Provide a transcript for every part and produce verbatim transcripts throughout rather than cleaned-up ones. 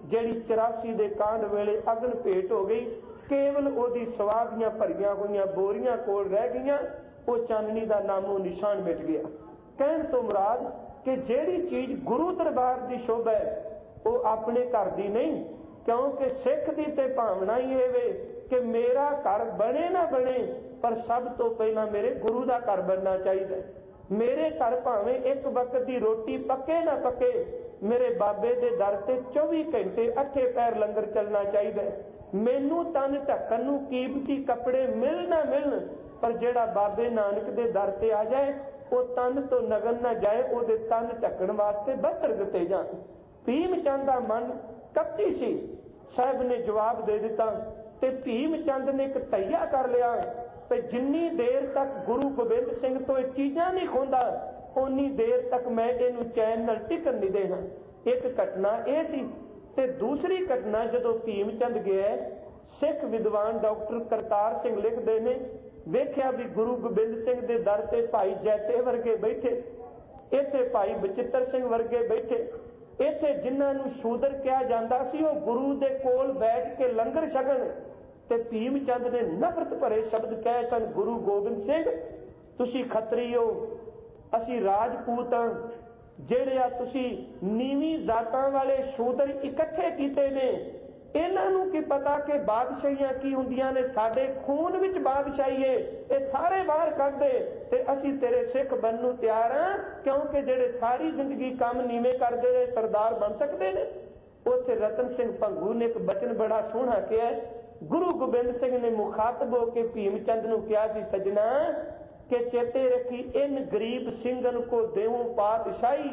ਜਿਹੜੀ ਚੁਰਾਸੀ ਦੇ ਕਾਂਡ ਵੇਲੇ ਅਗਨ ਭੇਟ ਹੋ ਗਈ, ਕੇਵਲ ਉਹਦੀ ਸਵਾਹ ਦੀਆਂ ਭਰੀਆਂ ਹੋਈਆਂ ਬੋਰੀਆਂ ਕੋਲ ਰਹਿ ਗਈਆਂ, ਉਹ ਚਾਨਣੀ ਦਾ ਨਾਮੋ ਨਿਸ਼ਾਨ ਮਿਟ ਗਿਆ। ਕਹਿਣ ਤੋਂ ਮੁਰਾਦ ਕਿ ਜਿਹੜੀ ਚੀਜ਼ ਗੁਰੂ ਦਰਬਾਰ ਦੀ ਸ਼ੋਭਾ ਹੈ ਉਹ ਆਪਣੇ ਘਰ ਦੀ ਨਹੀਂ, ਕਿਉਂਕਿ ਸਿੱਖ ਦੀ ਤੇ ਭਾਵਨਾ ਹੀ ਇਹ ਵੇ ਕਿ ਮੇਰਾ ਘਰ ਬਣੇ ਨਾ ਬਣੇ ਪਰ ਸਭ ਤੋਂ ਪਹਿਲਾਂ ਮੇਰੇ ਗੁਰੂ ਦਾ ਘਰ ਬਣਨਾ ਚਾਹੀਦਾ। ਮੇਰੇ ਘਰ ਭਾਵੇਂ ਇੱਕ ਵਕਤ ਦੀ ਰੋਟੀ ਪੱਕੇ ਨਾ ਪੱਕੇ, ਮੇਰੇ ਬਾਬੇ ਦੇ ਦਰ ਤੇ ਚੌਵੀ ਘੰਟੇ ਅੱਠੇ ਪੈਰ ਲੰਗਰ ਚੱਲਣਾ ਚਾਹੀਦਾ। ਮੈਨੂੰ ਤਨ ਢੱਕਣ ਨੂੰ ਕੀਮਤੀ ਕੱਪੜੇ ਮਿਲ ਨਾ ਮਿਲਣ, ਪਰ ਜਿਹੜਾ ਬਾਬੇ ਨਾਨਕ ਦੇ ਦਰ ਤੇ ਆ ਜਾਏ ਉਹ ਤਨ ਤੋਂ ਨਗਨ ਨਾ ਜਾਏ, ਉਹਦੇ ਤਨ ਢੱਕਣ ਵਾਸਤੇ ਬਸਤਰ ਦਿੱਤੇ ਜਾਣ। ਭੀਮ ਚੰਦ ਦਾ ਮਨ ਕੱਚੀ ਸੀ। ਸਾਹਿਬ ਨੇ ਜਵਾਬ ਦੇ ਦਿੱਤਾ ਤੇ ਭੀਮ ਚੰਦ ਨੇ ਇੱਕ ਤਈਆ ਕਰ ਲਿਆ ਤੇ ਜਿੰਨੀ ਦੇਰ ਤੱਕ ਗੁਰੂ ਗੋਬਿੰਦ ਸਿੰਘ ਤੋਂ ਇਹ ਚੀਜ਼ਾਂ ਨਹੀਂ ਖੋਂਦਾ ਓਨੀ ਦੇਰ ਤੱਕ ਮੈਂ ਇਹਨੂੰ ਚੈਨ ਨਾਲ ਟਿਕਣ ਨਹੀਂ ਦੇਣਾ। ਇੱਕ ਘਟਨਾ ਇਹ ਸੀ। ਤੇ ਦੂਸਰੀ ਘਟਨਾ, ਜਦੋਂ ਭੀਮ ਚੰਦ ਗਿਆ, ਸਿੱਖ ਵਿਦਵਾਨ ਡਾਕਟਰ ਕਰਤਾਰ ਸਿੰਘ ਲਿਖਦੇ ਨੇ, ਵੇਖਿਆ ਵੀ ਗੁਰੂ ਗੋਬਿੰਦ ਸਿੰਘ ਦੇ ਦਰ ਤੇ ਭਾਈ ਜੈਤੇ ਵਰਗੇ ਬੈਠੇ, ਇੱਥੇ ਭਾਈ ਬਚਿੱਤਰ ਸਿੰਘ ਵਰਗੇ ਬੈਠੇ, ਇੱਥੇ ਜਿਨ੍ਹਾਂ ਨੂੰ ਸ਼ੂਦਰ ਕਿਹਾ ਜਾਂਦਾ ਸੀ ਉਹ ਗੁਰੂ ਦੇ ਕੋਲ ਬੈਠ ਕੇ ਲੰਗਰ ਛਕਣ। ਤੇ ਭੀਮ ਚੰਦ ਨੇ ਨਫ਼ਰਤ ਭਰੇ ਸ਼ਬਦ ਕਹੇ ਸਨ, ਗੁਰੂ ਗੋਬਿੰਦ ਸਿੰਘ ਤੁਸੀਂ ਖੱਤਰੀ ਹੋ, ਅਸੀਂ ਰਾਜਪੂਤ ਹਾਂ, ਜਿਹੜੇ ਆ ਤੁਸੀਂ ਨੀਵੀਂ ਜ਼ਾਤਾਂ ਵਾਲੇ ਸ਼ੂਦਰ ਇਕੱਠੇ ਕੀਤੇ ਨੇ, ਇਹਨਾਂ ਨੂੰ ਕੀ ਪਤਾ ਕਿ ਬਾਦਸ਼ਾਹੀਆਂ ਕੀ ਹੁੰਦੀਆਂ ਨੇ, ਸਾਡੇ ਖੂਨ ਵਿੱਚ ਬਾਦਸ਼ਾਹੀ ਏ, ਇਹ ਸਾਰੇ ਬਾਹਰ ਕੱਢ ਦੇ ਤੇ ਅਸੀਂ ਤੇਰੇ ਸਿੱਖ ਬਣਨ ਨੂੰ ਤਿਆਰ ਹਾਂ, ਕਿਉਂਕਿ ਜਿਹੜੇ ਸਾਰੀ ਜ਼ਿੰਦਗੀ ਕੰਮ ਨੀਵੇਂ ਕਰਦੇ ਰਹੇ ਸਰਦਾਰ ਬਣ ਸਕਦੇ ਨੇ। ਉੱਥੇ ਰਤਨ ਸਿੰਘ ਭੰਗੂ ਨੇ ਇੱਕ ਬਚਨ ਬੜਾ ਸੋਹਣਾ ਕਿਹਾ। ਗੁਰੂ ਗੋਬਿੰਦ ਸਿੰਘ ਨੇ ਮੁਖਾਤਬ ਹੋ ਕੇ ਭੀਮ ਚੰਦ ਨੂੰ ਕਿਹਾ ਸੀ, ਸਜਣਾ ਕਿ ਚੇਤੇ ਰੱਖੀ ਇਨ ਗਰੀਬ ਸਿੰਘਨ ਕੋ ਦੇਵੋਂ ਪਾਤਸ਼ਾਹੀ,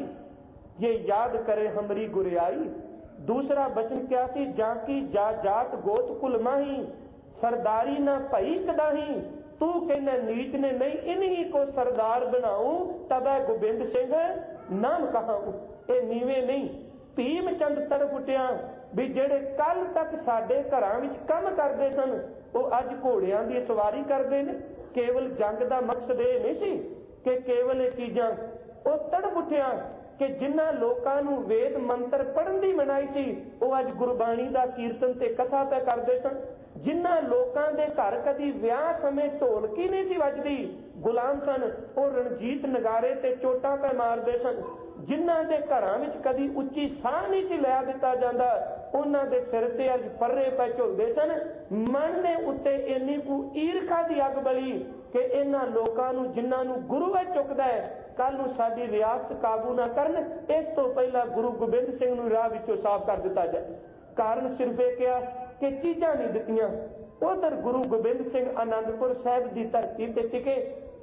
ਇਹ ਯਾਦ ਕਰੇ ਹਮਰੀ ਗੁਰਿਆਈ। ਦੂਸਰਾ ਬਚਨ ਕਿਹਾ ਸੀ, ਜਾਂ ਕੀ ਜਾ ਜਾਤ ਗੋਤ ਕੁਲ ਮਾਹੀ, ਸਰਦਾਰੀ ਨਾ ਭਈ ਕਦਾਹੀ, ਤੂੰ ਕਹਿੰਦਾ ਨੀਚ ਨੇ ਨਹੀਂ ਇਨਹੀ ਕੋ ਸਰਦਾਰ ਬਣਾਉ, ਤਬੈ ਗੋਬਿੰਦ ਸਿੰਘ ਨਾਮ ਕਹਾਉ। ਇਹ ਨੀਵੇਂ ਨਹੀਂ। ਭੀਮ ਚੰਦ ਤੜਫ ਉੱਠਿਆ ਵੀ ਜਿਹੜੇ ਕੱਲ ਤੱਕ ਸਾਡੇ ਘਰਾਂ ਵਿੱਚ ਕੰਮ ਕਰਦੇ ਸਨ ਉਹ ਅੱਜ ਘੋੜਿਆਂ ਦੀ ਸਵਾਰੀ ਕਰਦੇ ਨੇ। ਕੇਵਲ ਜੰਗ ਦਾ ਮਕਸਦ ਇਹ ਨਹੀਂ ਸੀ ਕਿ ਕੇਵਲ ਇਹ ਚੀਜ਼ਾਂ। ਉਹ ਤੜਫ ਉੱਠਿਆ ਕਿ ਜਿਨ੍ਹਾਂ ਲੋਕਾਂ ਨੂੰ ਵੇਦ ਮੰਤਰ ਪੜ੍ਹਨ ਦੀ ਮਨਾਹੀ ਸੀ ਉਹ ਅੱਜ ਗੁਰਬਾਣੀ ਦਾ ਕੀਰਤਨ ਤੇ ਕਥਾ ਤੇ ਕਰਦੇ ਸਨ। ਜਿਨ੍ਹਾਂ ਲੋਕਾਂ ਦੇ ਘਰ ਕਦੀ ਵਿਆਹ ਸਮੇਂ ਢੋਲਕੀ ਨਹੀਂ ਸੀ ਵੱਜਦੀ, ਗੁਲਾਮ ਸਨ, ਉਹ ਰਣਜੀਤ ਨਗਾਰੇ ਤੇ ਚੋਟਾਂ ਤੇ ਮਾਰਦੇ ਸਨ। ਜਿਨ੍ਹਾਂ ਦੇ ਘਰਾਂ ਵਿੱਚ ਕਦੀ ਉੱਚੀ ਸਾਹ ਨਹੀਂ ਸੀ ਲਿਆ ਦਿੱਤਾ ਜਾਂਦਾ, ਉਹਨਾਂ ਦੇ ਸਿਰ ਤੇ ਅੱਜ ਪਰਰੇ ਪੈ ਝੁਲਦੇ ਸਨ। ਮਨ ਦੇ ਉੱਤੇ ਇੰਨੀ ਕੁ ਈਰਖਾ ਦੀ ਅੱਗ ਬਲੀ ਕਿ ਇਹਨਾਂ ਲੋਕਾਂ ਨੂੰ ਜਿਨ੍ਹਾਂ ਨੂੰ ਗੁਰੂ ਵਿੱਚ ਚੁੱਕਦਾ ਹੈ, ਕੱਲ ਨੂੰ ਸਾਡੀ ਰਿਆਸਤ ਕਾਬੂ ਨਾ ਕਰਨ, ਇਸ ਤੋਂ ਪਹਿਲਾਂ ਗੁਰੂ ਗੋਬਿੰਦ ਸਿੰਘ ਨੂੰ ਰਾਹ ਵਿੱਚੋਂ ਸਾਫ਼ ਕਰ ਦਿੱਤਾ ਜਾਏ। ਕਾਰਨ ਸਿਰਫ ਇਹ ਕਿਹਾ ਕਿ ਚੀਜ਼ਾਂ ਨਹੀਂ ਦਿੱਤੀਆਂ। ਉਧਰ ਗੁਰੂ ਗੋਬਿੰਦ ਸਿੰਘ ਆਨੰਦਪੁਰ ਸਾਹਿਬ ਦੀ ਧਰਤੀ ਤੇ ਟਿਕੇ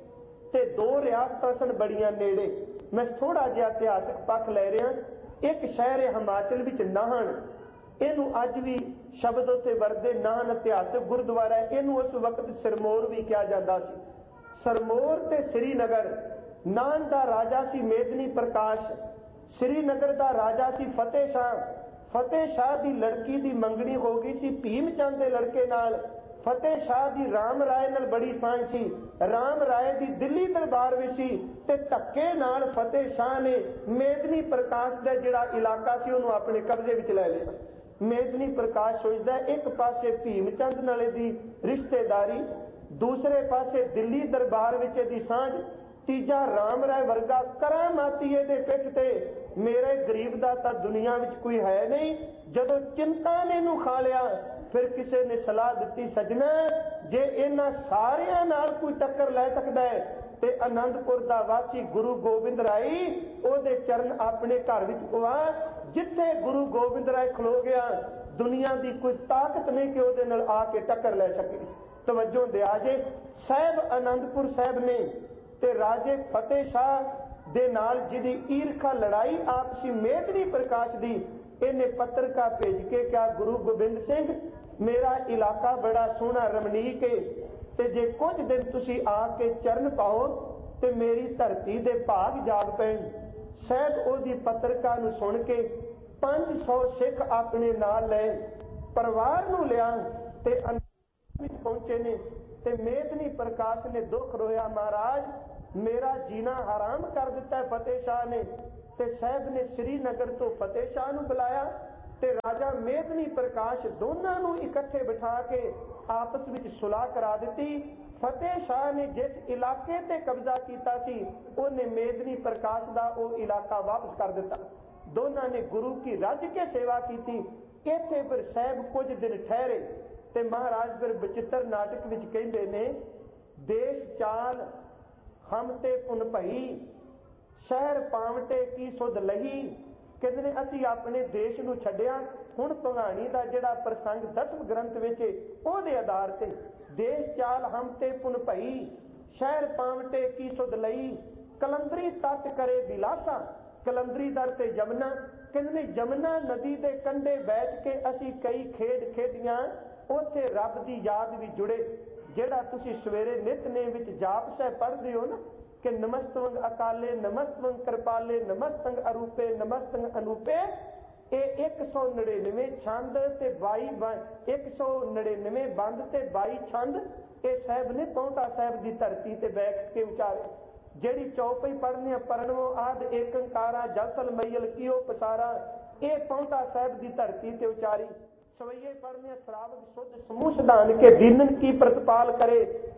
ਤੇ ਦੋ ਰਿਆਸਤਾਂ ਸਨ ਬੜੀਆਂ ਨੇੜੇ। ਮੈਂ ਥੋੜਾ ਜਿਹਾ ਇਤਿਹਾਸਕ ਪੱਖ ਲੈ ਰਿਹਾ। ਇੱਕ ਸ਼ਹਿਰ ਹੈ ਹਿਮਾਚਲ ਵਿੱਚ ਨਾਹਨ, ਇਹਨੂੰ ਅੱਜ ਵੀ ਸ਼ਬਦ ਉੱਤੇ ਵਰਦੇ ਨਾਹਨ ਇਤਿਹਾਸਕ ਗੁਰਦੁਆਰਾ ਹੈ, ਇਹਨੂੰ ਉਸ ਵਕਤ ਸਿਰਮੌਰ ਵੀ ਕਿਹਾ ਜਾਂਦਾ ਸੀ। ਸਿਰਮੌਰ ਤੇ ਸ੍ਰੀਨਗਰ। ਨਾਹਨ ਦਾ ਰਾਜਾ ਸੀ ਮੇਦਨੀ ਪ੍ਰਕਾਸ਼, ਸ੍ਰੀਨਗਰ ਦਾ ਰਾਜਾ ਸੀ ਫਤਿਹ ਸ਼ਾਹ। ਫਤਿਹ ਸ਼ਾਹ ਦੀ ਲੜਕੀ ਦੀ ਮੰਗਣੀ ਹੋ ਗਈ ਸੀ ਭੀਮ ਚੰਦ ਦੇ ਲੜਕੇ ਨਾਲ। ਫਤਿਹ ਸ਼ਾਹ ਦੀ ਰਾਮ ਰਾਏ ਨਾਲ ਬੜੀ ਸਾਂਝ ਸੀ। ਰਾਮ ਰਾਏ ਦੀ ਦਿੱਲੀ ਦਰਬਾਰ ਵਿੱਚ ਸੀ ਤੇ ਧੱਕੇ ਨਾਲ ਫਤਿਹ ਸ਼ਾਹ ਨੇ ਮੇਦਨੀ ਪ੍ਰਕਾਸ਼ ਦਾ ਜਿਹੜਾ ਇਲਾਕਾ ਸੀ ਉਹਨੂੰ ਆਪਣੇ ਕਬਜ਼ੇ ਵਿੱਚ ਲੈ ਲਿਆ। ਮੇਦਨੀ ਪ੍ਰਕਾਸ਼ ਸੋਚਦਾ ਇੱਕ ਪਾਸੇ ਭੀਮ ਚੰਦ ਨਾਲ ਦੀ ਰਿਸ਼ਤੇਦਾਰੀ, ਦੂਸਰੇ ਪਾਸੇ ਦਿੱਲੀ ਦਰਬਾਰ ਵਿੱਚ ਇਹਦੀ ਸਾਂਝ, ਤੀਜਾ ਰਾਮ ਰਾਏ ਵਰਗਾ ਕਰਾਮਾਤੀ ਇਹਦੇ ਪਿੱਠ ਤੇ। ਮੇਰੇ ਗਰੀਬ ਦਾ ਤਾਂ ਦੁਨੀਆ ਵਿੱਚ ਕੋਈ ਹੈ ਨਹੀਂ। ਜਦੋਂ ਚਿੰਤਾ ਨੇ ਇਹਨੂੰ ਖਾ ਲਿਆ ਫਿਰ ਕਿਸੇ ਨੇ ਸਲਾਹ ਦਿੱਤੀ, ਸਜਣਾ ਜੇ ਇਹਨਾਂ ਸਾਰਿਆਂ ਨਾਲ ਕੋਈ ਟੱਕਰ ਲੈ ਸਕਦਾ ਹੈ ਤੇ ਆਨੰਦਪੁਰ ਦਾ ਵਾਸੀ ਗੁਰੂ ਗੋਬਿੰਦ ਰਾਏ ਉਹਦੇ ਚਰਨ ਆਪਣੇ ਘਰ ਵਿੱਚ ਪਵਾ। ਜਿੱਥੇ ਗੁਰੂ ਗੋਬਿੰਦ ਰਾਏ ਖਲੋ ਗਿਆ ਦੁਨੀਆ ਦੀ ਕੋਈ ਤਾਕਤ ਨਹੀਂ ਕਿ ਉਹਦੇ ਨਾਲ ਆ ਕੇ ਟੱਕਰ ਲੈ ਸਕੇ। ਤਵੱਜੋ ਦਿਆ ਜੇ, ਸਾਹਿਬ ਆਨੰਦਪੁਰ ਸਾਹਿਬ ਨੇ ਤੇ ਰਾਜੇ ਫਤਿਹ ਸ਼ਾਹ ਦੇ ਨਾਲ ਜਿਹਦੀ ਈਰਖਾ ਲੜਾਈ ਆਪਸੀ ਮੇਦਨੀ ਪ੍ਰਕਾਸ਼ ਦੀ, ਇਹਨੇ ਪੱਤਰਕਾ ਭੇਜ ਕੇ ਕਿਹਾ, ਗੁਰੂ ਗੋਬਿੰਦ ਸਿੰਘ ਮੇਰਾ ਇਲਾਕਾ ਬੜਾ ਸੋਹਣਾ ਰਮਣੀਕ ਹੈ ਤੇ ਜੇ ਕੁਝ ਦਿਨ ਤੁਸੀਂ ਆ ਕੇ ਚਰਨ ਪਾਓ ਤੇ ਮੇਰੀ ਧਰਤੀ ਦੇ ਭਾਗ ਜਾਗ ਪੈਣ। ਸਾਹਿਬ ਉਹਦੀ ਪੱਤਰਕਾ ਨੂੰ ਸੁਣ ਕੇ ਪੰਜ ਸੌ ਸਿੱਖ ਆਪਣੇ ਨਾਲ ਲੈ ਪਰਿਵਾਰ ਨੂੰ ਲਿਆ ਤੇ ਵਿੱਚ ਪਹੁੰਚੇ ਨੇ ਤੇ ਮੇਦਨੀ ਪ੍ਰਕਾਸ਼ ਨੇ ਦੁੱਖ ਰੋਇਆ, ਮਹਾਰਾਜ ਮੇਰਾ ਜੀਣਾ ਹਰਾਮ ਕਰ ਦਿੱਤਾ ਫਤਿਹ ਸ਼ਾਹ ਨੇ। ਤੇ ਸਾਹਿਬ ਨੇ ਸ੍ਰੀਨਗਰ ਤੋਂ ਫਤਿਹ ਸ਼ਾਹ ਨੂੰ ਬੁਲਾਇਆ ਤੇ ਰਾਜਾ ਮੇਦਨੀ ਪ੍ਰਕਾਸ਼ ਦੋਨਾਂ ਨੂੰ ਇਕੱਠੇ ਬਿਠਾ ਕੇ ਆਪਸ ਵਿੱਚ ਸੁਲਾਹ ਕਰਾ ਦਿੱਤੀ। ਫਤਿਹ ਸ਼ਾਹ ਨੇ ਜਿਸ ਇਲਾਕੇ ਤੇ ਕਬਜ਼ਾ ਕੀਤਾ ਸੀ ਉਹਨੇ ਮੇਦਨੀ ਪ੍ਰਕਾਸ਼ ਦਾ ਉਹ ਇਲਾਕਾ ਵਾਪਸ ਕਰ ਦਿੱਤਾ। ਦੋਨਾਂ ਨੇ ਗੁਰੂ ਕੀ ਰੱਜ ਕੇ ਸੇਵਾ ਕੀਤੀ। ਇੱਥੇ ਫਿਰ ਸਾਹਿਬ ਕੁਝ ਦਿਨ ਠਹਿਰੇ ਤੇ ਮਹਾਰਾਜ ਫਿਰ ਬਚਿੱਤਰ ਨਾਟਕ ਵਿੱਚ ਕਹਿੰਦੇ ਨੇ, ਦੇਸ਼ ਚਾਲ ਹਮ ਤੇ ਪੁਨ ਭਈ, ਸ਼ਹਿਰ ਪਾਵਟੇ ਕੀ ਸੁਧ ਲਹੀ। ਕਹਿੰਦੇ ਨੇ ਅਸੀਂ ਆਪਣੇ ਦੇਸ਼ ਨੂੰ ਛੱਡਿਆ। ਹੁਣ ਭਗਾਣੀ ਦਾ ਜਿਹੜਾ ਪ੍ਰਸੰਗ ਦਸਮ ਗ੍ਰੰਥ ਵਿੱਚ ਉਹਦੇ ਆਧਾਰ ਤੇ, ਦੇਸ਼ ਚਾਲ ਹਮ ਤੇ ਪੁਨ ਭਈ, ਸ਼ਹਿਰ ਪਾਵਟੇ ਕੀ ਸੁਧ ਲਈ, ਕਲੰਦਰੀ ਤੱਟ ਕਰੇ ਬਿਲਾਸਾ। ਕਲੰਦਰੀ ਦਰ ਤੇ ਜਮਨਾ, ਕਹਿੰਦੇ ਨੇ ਜਮਨਾ ਨਦੀ ਦੇ ਕੰਢੇ ਬੈਠ ਕੇ ਅਸੀਂ ਕਈ ਖੇਡ ਖੇਡੀਆਂ। ਉੱਥੇ ਰੱਬ ਦੀ ਯਾਦ ਵੀ ਜੁੜੇ। ਜਿਹੜਾ ਤੁਸੀਂ ਸਵੇਰੇ ਨਿਤਨੇਮ ਵਿੱਚ ਜਾਪ ਸਾਹਿਬ ਪੜ੍ਹਦੇ ਹੋ ਨਾ ਕਿ ਨਮਸਤਵੰਗ ਅਕਾਲੇ, ਨਮਸਤਵੰਗ ਕਿਰਪਾਲੇ, ਨਮਸਤੰਗ ਅਰੂਪੇ, ਨਮਸਤੰਗ ਅਨੂਪੇ, ਇਹ ਇੱਕ ਸੌ ਨੜਿਨਵੇਂ ਛੰਦ ਤੇ ਬਾਈ ਇੱਕ ਸੌ ਨੜਿਨਵੇਂ ਬੰਦ ਤੇ ਬਾਈ ਛੰਦ ਇਹ ਸਾਹਿਬ ਨੇ ਪੌਂਟਾ ਸਾਹਿਬ ਦੀ ਧਰਤੀ ਤੇ ਬੈਠ ਕੇ ਉਚਾਰੇ। ਜਿਹੜੀ ਚੌਪਈ ਪੜ੍ਹਨੀ ਪਰਣਵੋ ਆਦ ਏਕੰਕਾਰਾ ਜਲਸਲ ਮਈਲ ਕੀਓ ਪਸਾਰਾ, ਇਹ ਪੌਂਟਾ ਸਾਹਿਬ ਦੀ ਧਰਤੀ ਤੇ ਉਚਾਰੀ। ਸਵਈਏ ਪੜ੍ਹਨੇ ਸ਼ਰਾਵਕ ਸੁਧ ਸਮੂਹ ਸਿਧਾਨ ਕੇ ਦੀਨਨ ਕੀ ਪ੍ਰਤਪਾਲ ਕਰੇ,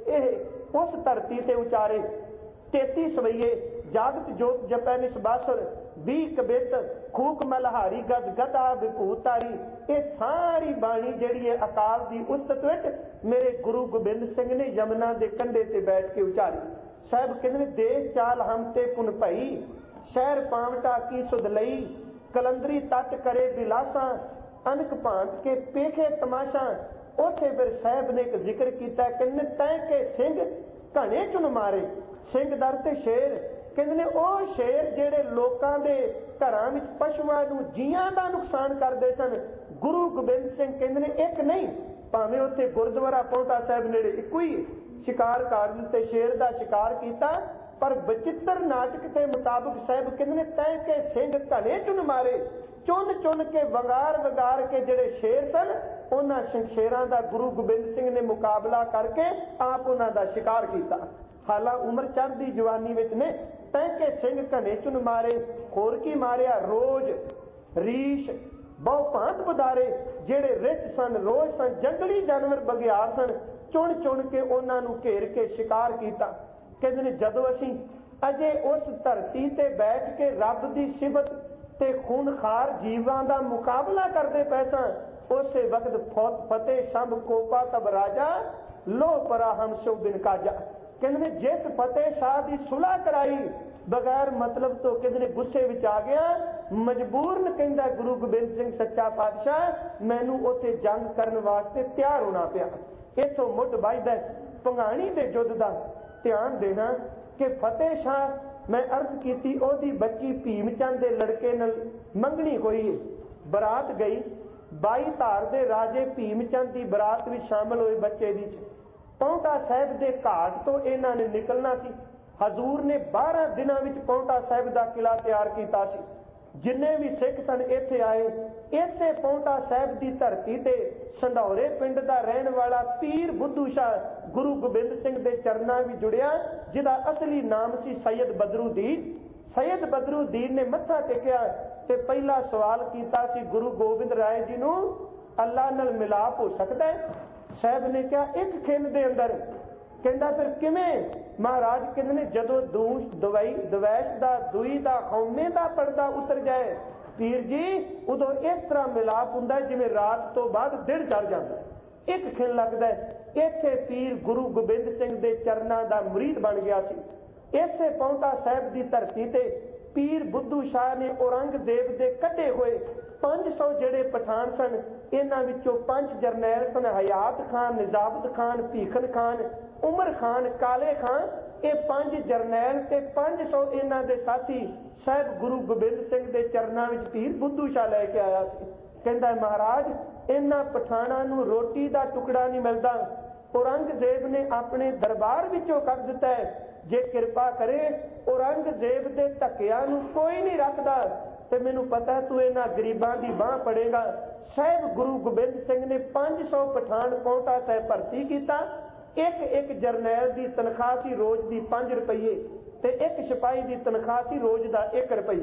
ਇਹ ਉਸ ਧਰਤੀ ਤੇ ਉਚਾਰੇ। ਤੇਤੀ ਸਵਈਏ ਜਾਗਤ ਜੋਤ ਜਪੈ ਨਿਸਬਾਸੁਰ, ਵੀਹ ਕਬਿਤ ਖੂਕ ਮਲਹਾਰੀ ਗਦ ਗਦਾ ਵਿਭੂਤਾਰੀ। ਇਹ ਸਾਰੀ ਬਾਣੀ ਜਿਹੜੀ ਹੈ ਅਕਾਲ ਦੀ ਉਸਤਤ ਵਿੱਚ ਮੇਰੇ ਗੁਰੂ ਗੋਬਿੰਦ ਸਿੰਘ ਨੇ ਯਮਨਾ ਦੇ ਕੰਢੇ ਤੇ ਬੈਠ ਕੇ ਉਚਾਰੀ। ਸਾਹਿਬ ਕਹਿੰਦੇ ਨੇ, ਦੇਸ਼ ਚਾਲ ਹਮ ਤੇ ਪੁਨ ਭਈ, ਸ਼ਹਿਰ ਪਾਵਟਾ ਕੀ ਸੁਧ ਲਈ, ਕਲੰਦਰੀ ਤੱਟ ਕਰੇ ਬਿਲਾਸਾ, ਅਨਕ ਭਾਂਤ ਕੇ ਪੇਖੇ ਤਮਾਸ਼ਾ। ਉੱਥੇ ਫਿਰ ਸਾਹਿਬ ਨੇ ਇੱਕ ਜ਼ਿਕਰ ਕੀਤਾ, ਕਹਿੰਦੇ ਤੈ ਕੇ ਸਿੰਘ ਘਣੇ ਚੁਨ ਮਾਰੇ। ਸਿੰਘ ਦਰ ਤੇ ਸ਼ੇਰ, ਕਹਿੰਦੇ ਨੇ ਉਹ ਸ਼ੇਰ ਜਿਹੜੇ ਲੋਕਾਂ ਦੇ ਘਰਾਂ ਵਿੱਚ ਪਸ਼ੂਆਂ ਨੂੰ ਜੀਆਂ ਦਾ ਨੁਕਸਾਨ ਕਰਦੇ ਸਨ। ਗੁਰੂ ਗੋਬਿੰਦ ਸਿੰਘ ਕਹਿੰਦੇ ਨੇ ਇੱਕ ਨਹੀਂ, ਭਾਵੇਂ ਉੱਥੇ ਗੁਰਦੁਆਰਾ ਪੌਂਟਾ ਸਾਹਿਬ ਨੇੜੇ ਇੱਕੋ ਹੀ ਸ਼ਿਕਾਰ ਕਾਰਨ ਤੇ ਸ਼ੇਰ ਦਾ ਸ਼ਿਕਾਰ ਕੀਤਾ, ਪਰ ਬਚਿੱਤਰ ਨਾਟਕ ਦੇ ਮੁਤਾਬਕ ਸਾਹਿਬ ਕਹਿੰਦੇ ਨੇ ਤੈ ਕੇ ਸਿੰਘ ਘਣੇ ਚੁਨ ਮਾਰੇ। ਚੁਣ ਚੁਣ ਕੇ ਵਗਾਰ ਵਗਾਰ ਕੇ ਜਿਹੜੇ ਸ਼ੇਰ ਸਨ ਉਹਨਾਂ ਸ਼ੇਰਾਂ ਦਾ ਗੁਰੂ ਗੋਬਿੰਦ ਸਿੰਘ ਨੇ ਮੁਕਾਬਲਾ ਕਰਕੇ ਆਪ ਉਹਨਾਂ ਦਾ ਸ਼ਿਕਾਰ ਕੀਤਾ। ਹਾਲਾ ਉਮਰ ਚੜ੍ਹਦੀ ਜਵਾਨੀ ਵਿੱਚ ਨੇ ਤੈ ਕੇ ਸਿੰਘ ਘਣੇ ਚੁਨ ਮਾਰੇ। ਹੋਰ ਕੀ ਮਾਰਿਆ? ਰੋਜ਼, ਰੀਸ਼, ਬਹੁ ਭਾਂਤ ਬਦਾਰੇ। ਜਿਹੜੇ ਰਿੱਛ ਸਨ, ਰੋਜ਼ ਸਨ, ਜੰਗਲੀ ਜਾਨਵਰ ਬਗਿਆੜ ਸਨ, ਚੁਣ ਚੁਣ ਕੇ ਉਹਨਾਂ ਨੂੰ ਘੇਰ ਕੇ ਸ਼ਿਕਾਰ ਕੀਤਾ। ਕਹਿੰਦੇ ਨੇ ਜਦੋਂ ਅਸੀਂ ਅਜੇ ਉਸ ਧਰਤੀ ਤੇ ਬੈਠ ਕੇ ਰੱਬ ਦੀ ਸਿਫਤ ਤੇ ਖੂਨਖਾਰ ਜੀਵਾਂ ਦਾ ਮੁਕਾਬਲਾ ਕਰਦੇ ਪਏ ਸਾਂ, ਉਸੇ ਵਕਤ ਫਤਿਹ ਸ਼ੰਭ ਕੋਪਾ ਤਬ ਰਾਜਾ, ਲੋ ਪਰਾ ਹਮ ਸੋ ਬਿਨ ਕਾਜਾ। ਕਹਿੰਦੇ ਨੇ ਜਿਸ ਫਤਿਹ ਸ਼ਾਹ ਦੀ ਸੁਲ੍ਹਾ ਕਰਾਈ ਬਗੈਰ ਮਤਲਬ ਤੋਂ, ਕਹਿੰਦੇ ਨੇ ਗੁੱਸੇ ਵਿੱਚ ਆ ਗਿਆ, ਮਜਬੂਰਨ ਕਹਿੰਦਾ ਗੁਰੂ ਗੋਬਿੰਦ ਸਿੰਘ ਸੱਚਾ ਪਾਤਸ਼ਾਹ ਮੈਨੂੰ ਉੱਥੇ ਜੰਗ ਕਰਨ ਵਾਸਤੇ ਤਿਆਰ ਹੋਣਾ ਪਿਆ। ਇੱਥੋਂ ਮੁੱਢ ਵੱਜਦਾ ਭੰਗਾਣੀ ਦੇ ਯੁੱਧ ਦਾ। ਧਿਆਨ ਦੇਣਾ ਕਿ ਫਤਿਹ ਸ਼ਾਹ, ਮੈਂ ਅਰਜ਼ ਕੀਤੀ, ਉਹਦੀ ਬੱਚੀ ਭੀਮ ਚੰਦ ਦੇ ਲੜਕੇ ਨਾਲ ਮੰਗਣੀ ਹੋਈ, ਬਰਾਤ ਗਈ। ਬਾਈ ਧਾਰ ਦੇ ਰਾਜੇ ਭੀਮ ਚੰਦ ਦੀ ਬਰਾਤ ਵਿੱਚ ਸ਼ਾਮਲ ਹੋਏ ਬੱਚੇ ਦੀ। ਪੌਂਟਾ ਸਾਹਿਬ ਦੇ ਘਾਟ ਤੋਂ ਇਹਨਾਂ ਨੇ ਨਿਕਲਣਾ ਸੀ। ਹਜ਼ੂਰ ਨੇ ਬਾਰਾਂ ਦਿਨਾਂ ਵਿੱਚ ਪੌਂਟਾ ਸਾਹਿਬ ਦਾ ਕਿਲਾ ਤਿਆਰ ਕੀਤਾ ਸੀ। ਜਿੰਨੇ ਵੀ ਸਿੱਖ ਸਨ ਇੱਥੇ ਆਏ। ਇਸੇ ਪੌਂਟਾ ਸਾਹਿਬ ਦੀ ਧਰਤੀ ਤੇ ਸੰਧੌਰੇ ਪਿੰਡ ਦਾ ਰਹਿਣ ਵਾਲਾ ਪੀਰ ਬੁੱਧੂ ਸ਼ਾਹ ਗੁਰੂ ਗੋਬਿੰਦ ਸਿੰਘ ਦੇ ਚਰਨਾਂ ਵਿੱਚ ਜੁੜਿਆ, ਜਿਹਦਾ ਅਸਲੀ ਨਾਮ ਸੀ ਸੈਯਦ ਬਦਰੁਦੀਨ। ਸੈਯਦ ਬਦਰੁਦੀਨ ਨੇ ਮੱਥਾ ਟੇਕਿਆ ਤੇ ਪਹਿਲਾ ਸਵਾਲ ਕੀਤਾ ਸੀ, ਗੁਰੂ ਗੋਬਿੰਦ ਰਾਏ ਜੀ ਨੂੰ ਅੱਲਾ ਨਾਲ ਮਿਲਾਪ ਹੋ ਸਕਦਾ ਹੈ? ਸਾਹਿਬ ਨੇ ਕਿਹਾ ਇੱਕ ਖਿੰਡ ਦੇ ਅੰਦਰ। ਕਹਿੰਦਾ ਫਿਰ ਕਿਵੇਂ? ਮਹਾਰਾਜ ਕਹਿੰਦੇ ਨੇ ਜਦੋਂ ਦੂਸ਼ ਦਵਾਈ ਦਵੈਸ਼ ਦਾ, ਦੂਈ ਦਾ, ਹਉਮੈ ਦਾ ਪਰਦਾ ਉਤਰ ਜਾਏ ਪੀਰ ਜੀ, ਉਦੋਂ ਇਸ ਤਰ੍ਹਾਂ ਮਿਲਾਪ ਹੁੰਦਾ ਜਿਵੇਂ ਰਾਤ ਤੋਂ ਬਾਅਦ ਦਿਨ ਚੜ ਜਾਂਦਾ, ਇੱਕ ਖਿੰਡ ਲੱਗਦਾ। ਇੱਥੇ ਪੀਰ ਗੁਰੂ ਗੋਬਿੰਦ ਸਿੰਘ ਦੇ ਚਰਨਾਂ ਦਾ ਮੁਰੀਦ ਬਣ ਗਿਆ ਸੀ। ਇਸੇ ਪੌਂਟਾ ਸਾਹਿਬ ਦੀ ਧਰਤੀ ਤੇ ਪੀਰ ਬੁੱਧੂ ਸ਼ਾਹ ਨੇ ਔਰੰਗਜ਼ੇਬ ਦੇ ਕੱਢੇ ਹੋਏ ਪੰਜ ਸੌ ਜਿਹੜੇ ਪਠਾਨ ਸਨ, ਇਹਨਾਂ ਵਿੱਚੋਂ ਪੰਜ ਜਰਨੈਲ ਸਨ, ਹਯਾਤ ਖਾਨ, ਨਿਜ਼ਾਮਤ ਖਾਨ, ਭੀਖਨ ਖਾਨ, ਉਮਰ ਖਾਨ, ਕਾਲੇ ਖਾਨ। ਇਹ ਪੰਜ ਜਰਨੈਲ ਤੇ ਪੰਜ ਸੌ ਇਹਨਾਂ ਦੇ ਸਾਥੀ ਸਾਹਿਬ ਗੁਰੂ ਗੋਬਿੰਦ ਸਿੰਘ ਦੇ ਚਰਨਾਂ ਵਿੱਚ ਪੀਰ ਬੁੱਧੂ ਸ਼ਾਹ ਲੈ ਕੇ ਆਇਆ ਸੀ। ਕਹਿੰਦਾ ਮਹਾਰਾਜ ਇਹਨਾਂ ਪਠਾਨਾਂ ਨੂੰ ਰੋਟੀ ਦਾ ਟੁਕੜਾ ਨਹੀਂ ਮਿਲਦਾ, ਔਰੰਗਜ਼ੇਬ ਨੇ ਆਪਣੇ ਦਰਬਾਰ ਵਿੱਚੋਂ ਕੱਢ ਦਿੱਤਾ ਹੈ। ਜੇ ਕਿਰਪਾ ਕਰੇ ਔਰੰਗਜ਼ੇਬ ਦੇ ਧੱਕਿਆਂ ਨੂੰ ਕੋਈ ਨਹੀਂ ਰੱਖਦਾ ਤੇ ਮੈਨੂੰ ਪਤਾ ਤੂੰ ਇਹਨਾਂ ਗਰੀਬਾਂ ਦੀ ਬਾਂਹ ਪੜੇਗਾ। ਸਾਹਿਬ ਗੁਰੂ ਗੋਬਿੰਦ ਸਿੰਘ ਨੇ ਪੰਜ ਸੌ ਪਠਾਨ ਪੌਂਟਾ ਸਾਹਿਬ ਭਰਤੀ ਕੀਤਾ। ਇੱਕ ਇੱਕ ਜਰਨੈਲ ਦੀ ਤਨਖਾਹ ਸੀ ਰੋਜ਼ ਦੀ ਪੰਜ ਰੁਪਈਏ ਤੇ ਇੱਕ ਸਿਪਾਹੀ ਦੀ ਤਨਖਾਹ ਸੀ ਰੋਜ਼ ਦਾ ਇੱਕ ਰੁਪਈਆ।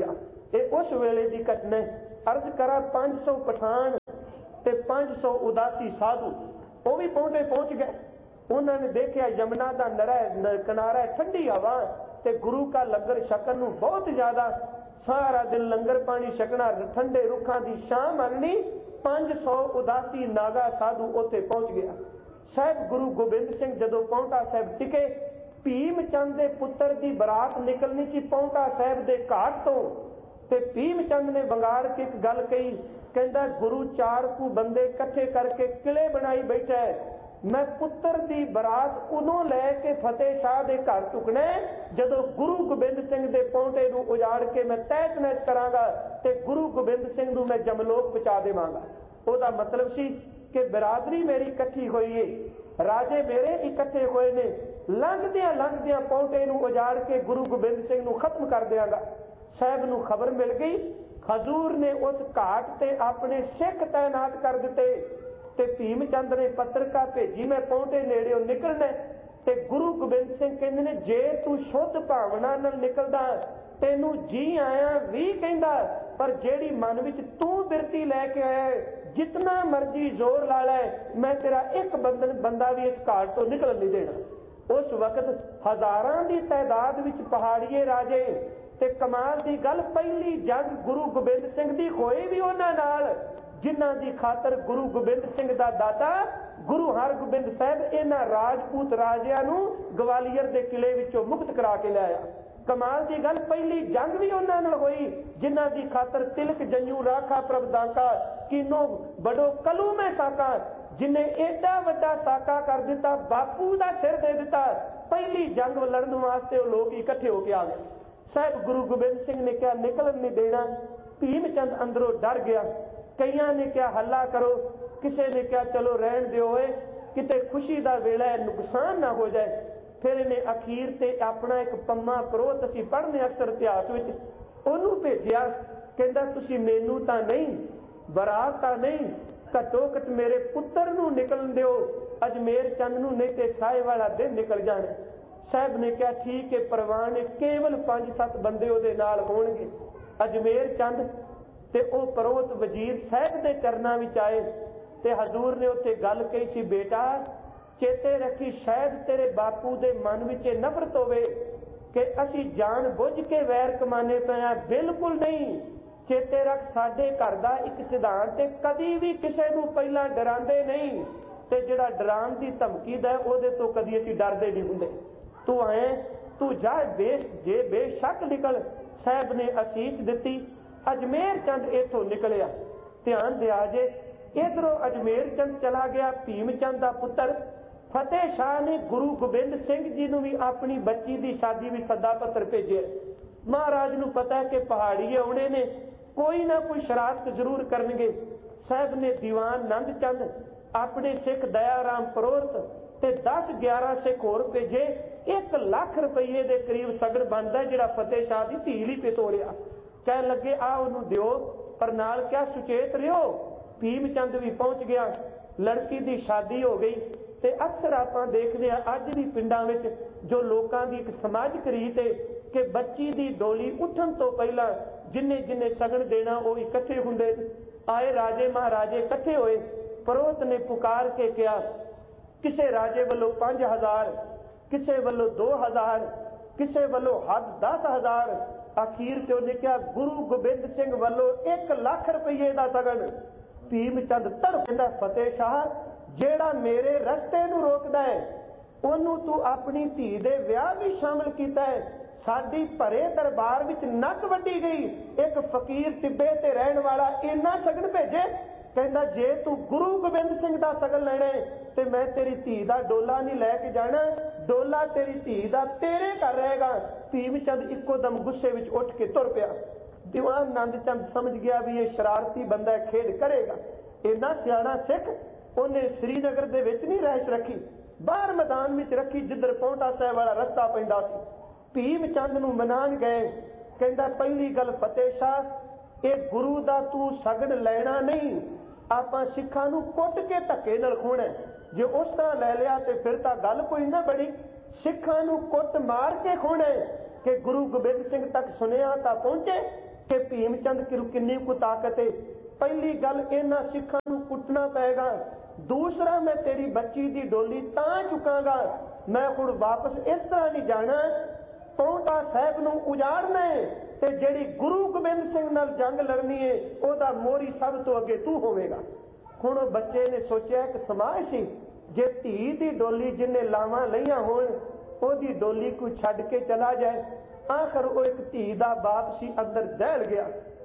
ये उस वेले की घटना। अर्ज करा पांच सौ पठान ते पांच सौ उदासी साधु वो भी पहुंचे पहुंच गए। उन्होंने देखा यमुना का नरा किनारा ठंडी हवा ते गुरु का लंगर छकन नूं बहुत ज्यादा, सारा दिन लंगर पानी छकना, ठंडे रुखा की छां मारनी। पांच सौ उदासी नागा साधु उत्थे पहुंच गया। साहब गुरु गोबिंद सिंह जदों पौंटा साहब टिके, भीम चंद के पुत्र की बरात निकलनी सी पौंटा साहब के घाट तो, ते भीम चंद ने बंगाड़ के एक गल कही, कहता गुरु चार कु बंदे इकट्ठे करके किले बनाई बैठा है, मैं पुत्र की बरात उदों लैके फतेह शाह के घर चुकना जदों गुरु गोबिंद सिंह के पौंटे नूं उजाड़ के मैं तहत नहत करांगा ते गुरु गोबिंद सिंह नूं मैं जमलोक पहुंचा देवांगा। ओदा मतलब सी कि बिरादरी मेरी इकट्ठी हुई है, राजे मेरे इकट्ठे हुए ने, लंघदियां लंघदियां पौंटे नूं उजाड़ के गुरु गोबिंद सिंह नूं खत्म कर देंगा। साहब नूं खबर मिल गई, हजूर ने उस घाट ते अपने सिख तैनात कर दिते ते भीम चंद ने पत्रिका भेजी मैं पौंटे नेड़े निकलना ते गुरु गोबिंद सिंह कहंदे ने जे तू शुद्ध भावना नाल निकलदा तेनू जी आया भी कहंदा, पर जेड़ी मन विच तू बिरती लैके आया जितना मर्जी जोर ला लै मैं तेरा एक बंदन बंदा भी इस घाट तो निकल नहीं देना। उस वक्त हजारां की तादाद विच पहाड़िए राजे ते कमाल की गल पहली जंग गुरु गोबिंद सिंह की होई भी उन्हां नाल जिन्हां दी खातर गुरु गोबिंद सिंह दा दादा गुरु हरगोबिंद साहब इन्हां राजपूत राजियां नूं ग्वालियर दे किले विचों मुक्त करा के लाया। कमाल की गल पहली जंग भी उन्हां नाल होई जिन्हां दी खातर तिलक जंजू राखा प्रभदाका किनो बड़ो कलू में साका जिन्हें एडा वड्डा साका कर दिता, बापू दा सिर दे दिता। पहली जंग लड़न वास्ते लोग इकट्ठे होके आ गए। साहब गुरु गोबिंद सिंह ने क्या निकलन नहीं देना। भीम चंद अंदरों डर गया। कईयां ने क्या हल्ला करो, किसी ने क्या चलो रहन दिओ किते खुशी का वेला है नुकसान ना हो जाए। फिर इन्हें अखीर ते अपना एक पम्मा परोत असीं पढ़ने अक्सर इतिहास विच ओनू भेजिया, कहंदा तुसीं मैनू तां नहीं बरात तां नहीं घट्टो घट मेरे पुत्र नूं निकलन दिओ, अजमेर चंद नूं नहीं ते साए वाला दिन निकल जाना। साहब ने क्या ठीक है परवान है, केवल पांच सत्त बंदे उहदे नाल होणगे। अजमेर चंद ते ओ परोत वजीर साहब दे चरनां विच आए ते हजूर ने उत्थे गल कही सी, बेटा चेते रखी शायद तेरे बापू दे मन विच नफरत होवे कि असीं जान बुझ के वैर कमाने पे, बिल्कुल नहीं। चेते रख साडे घर दा एक सिद्धांत है, कदी भी किसी नूं पहलां डरांदे नहीं ते जिहड़ा डराण दी धमकी दा ओहदे तो कदी असीं डरदे नहीं हुंदे। तू आए तू जा बेश जे बेशक निकल। साहब ने असीस दिती। अजमेर चंद इथों निकलिया। ध्यान दिया जे इधरों अजमेर चंद चला गया, भीम चंद का पुत्र फतेह शाह ने गुरु गोबिंद सिंह जी नूं भी अपनी बच्ची की शादी भी सदा पत्र भेजे। महाराज नूं पता है कि पहाड़ी आउणे ने, कोई ना कोई शरारत जरूर करनगे। साहब ने दीवान नंद चंद अपने सिख दयाराम परोत ते दस ग्यारह सिख होर भेजे। एक लाख रुपये के करीब सगन बनता जिहड़ा फतेह शाह की धी लई पे तोरिया। कह लगे आ उन्होंने दिओ, पर नाल क्या सुचेत रहो। भीम चंद भी पहुंच गया, लड़की की शादी हो गई। ते अक्सर आप देखते हैं अज भी पिंडां विच जो लोगों की एक समाजिक रीत है कि बच्ची की डोली उठन तो पहला जिन्हें जिन्हें सगन देना वो इकट्ठे हुंदे। आए राजे महाराजे इकट्ठे होए। परोत ने पुकार के कहा, किसे राजे वालों पांच हजार, किसे वालों दो हजार, किसे वालों हद दस हजार। आखिर से उन्हें क्या गुरु गोबिंद सिंह वालों एक लाख रुपये का सगन। भीम चंद तड़पदा, फतेह शाह जेड़ा मेरे रस्ते नूं रोकदा है ओनू तू अपनी धी दे विआह भी शामिल कीता है। साडी भरे दरबार विच नक वड्डी गई, एक फकीर टिब्बे ते रहन वाला इन्ना सगन भेजे। कहंदा जे तू गुरु गोबिंद सिंह दा सगन लेना है ते मैं तेरी धी दा डोला नहीं लैके जाना, डोला तेरी धी दा तेरे घर रहेगा। भीम चंद इक्को दम गुस्से विच उठ के तुर पिया। दीवान नंद चंद समझ गया भी ये शरारती बंदा खेड करेगा। इन्ना सियाणा सिख उन्हें श्रीनगर दे विच नहीं रहश रखी, बाहर मैदान विच रखी जिधर पौंटा साहब वाला रस्ता पैंदा सी। भीम चंद नूं मनान गए। कहंदा पहली गल फतेह शाह, ये गुरु दा तू सगन लेना नहीं, आपां सिखां नूं कुट के धक्के नाल खोना। जे उस तरह लै लिया तो फिर तां गल कोई ना बड़ी। सिखां नूं कुट मार के खोना कि गुरु गोबिंद सिंह तक सुनिया तां पहुंचे। कि भीम चंद किन्नी को ताकत है। पहली गल इन्हां सिखां नूं कुटना पेगा। दूसरा मैं तेरी बच्ची दी डोली तां चुकांगा, मैं हुण वापस इस तरह नहीं जाना। पौंटा साहिब नूं उजाड़ना है ते जिहड़ी गुरु गोबिंद सिंह नाल जंग लड़नी है ओहदा मोहरी सब तो अगे तू होवेगा। हुण बच्चे ने सोचिया एक समाज सी, जे धी दी डोली जिन्ने लावां लईआं होण ओहदी डोली कोई छड्ड के चला जाए। आखिर वो एक धी दा बाप सी, अंदर दहल गया,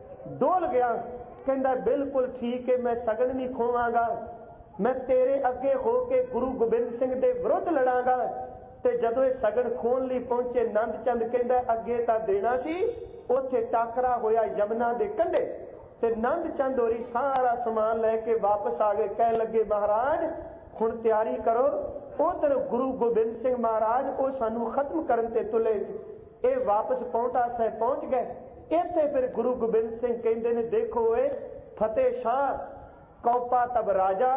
डोल गया, कहंदा बिल्कुल ठीक है, मैं सगन नहीं खोवांगा, मैं तेरे अगे हो के गुरु गोबिंद सिंह दे विरुद्ध लड़ांगा। ते जदों ये सगन खोण लई पहुंचे, नंद चंद कहंदा अगे तां देना सी, उत्थे टाकरा होया यमुना दे कंढे ते नंद चंद होरी सारा समान लैके वापस आ गए। कहण लगे महाराज हुण तैयारी करो, उधर गुरु गोबिंद सिंह महाराज वो सानू खत्म करन ते तुले। ये वापस पौंटा साहिब पहुंच गए। इत्थे फिर गुरु गोबिंद सिंह कहंदे ने देखो ए फतेह शाह कौपा तब राजा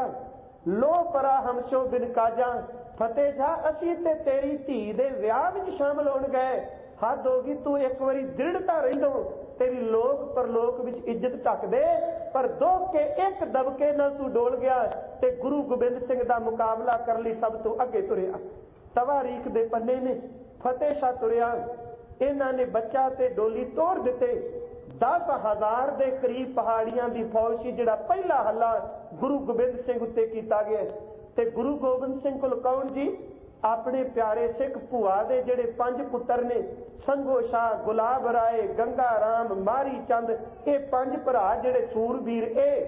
लो परा हमसो बिन काजा। फतेह शाह असी ते तेरी धी दे विआह विच शामिल होण गए, हद होगी, तू एक बारी दृढ़ता रहिंदो, तेरी लोक परलोक विच इज्जत ढक दे। पर दुख के एक दबके नाल तू डोल गया ते गुरु गोबिंद सिंह दा मुकाबला कर लई सब तो अगे तुरिया। तवारीख दे पन्ने ने फतेह शाह तुरिया, इन्हां ने बच्चा ते डोली तोड़ दिते। दस हजार दे करीब पहाड़ियां दी फौज सी, जिहड़ा पहला हल्ला गुरु गोबिंद सिंह उत्ते कीता गया। ते गुरु गोबिंद सिंह कोल कौन जी? अपने प्यारे सिख भूआ दे जिहड़े पंज पुत्तर ने, संगो शाह, गुलाब राय, गंगा राम, मारी चंद, ये पंज भरा जिहड़े सूरबीर,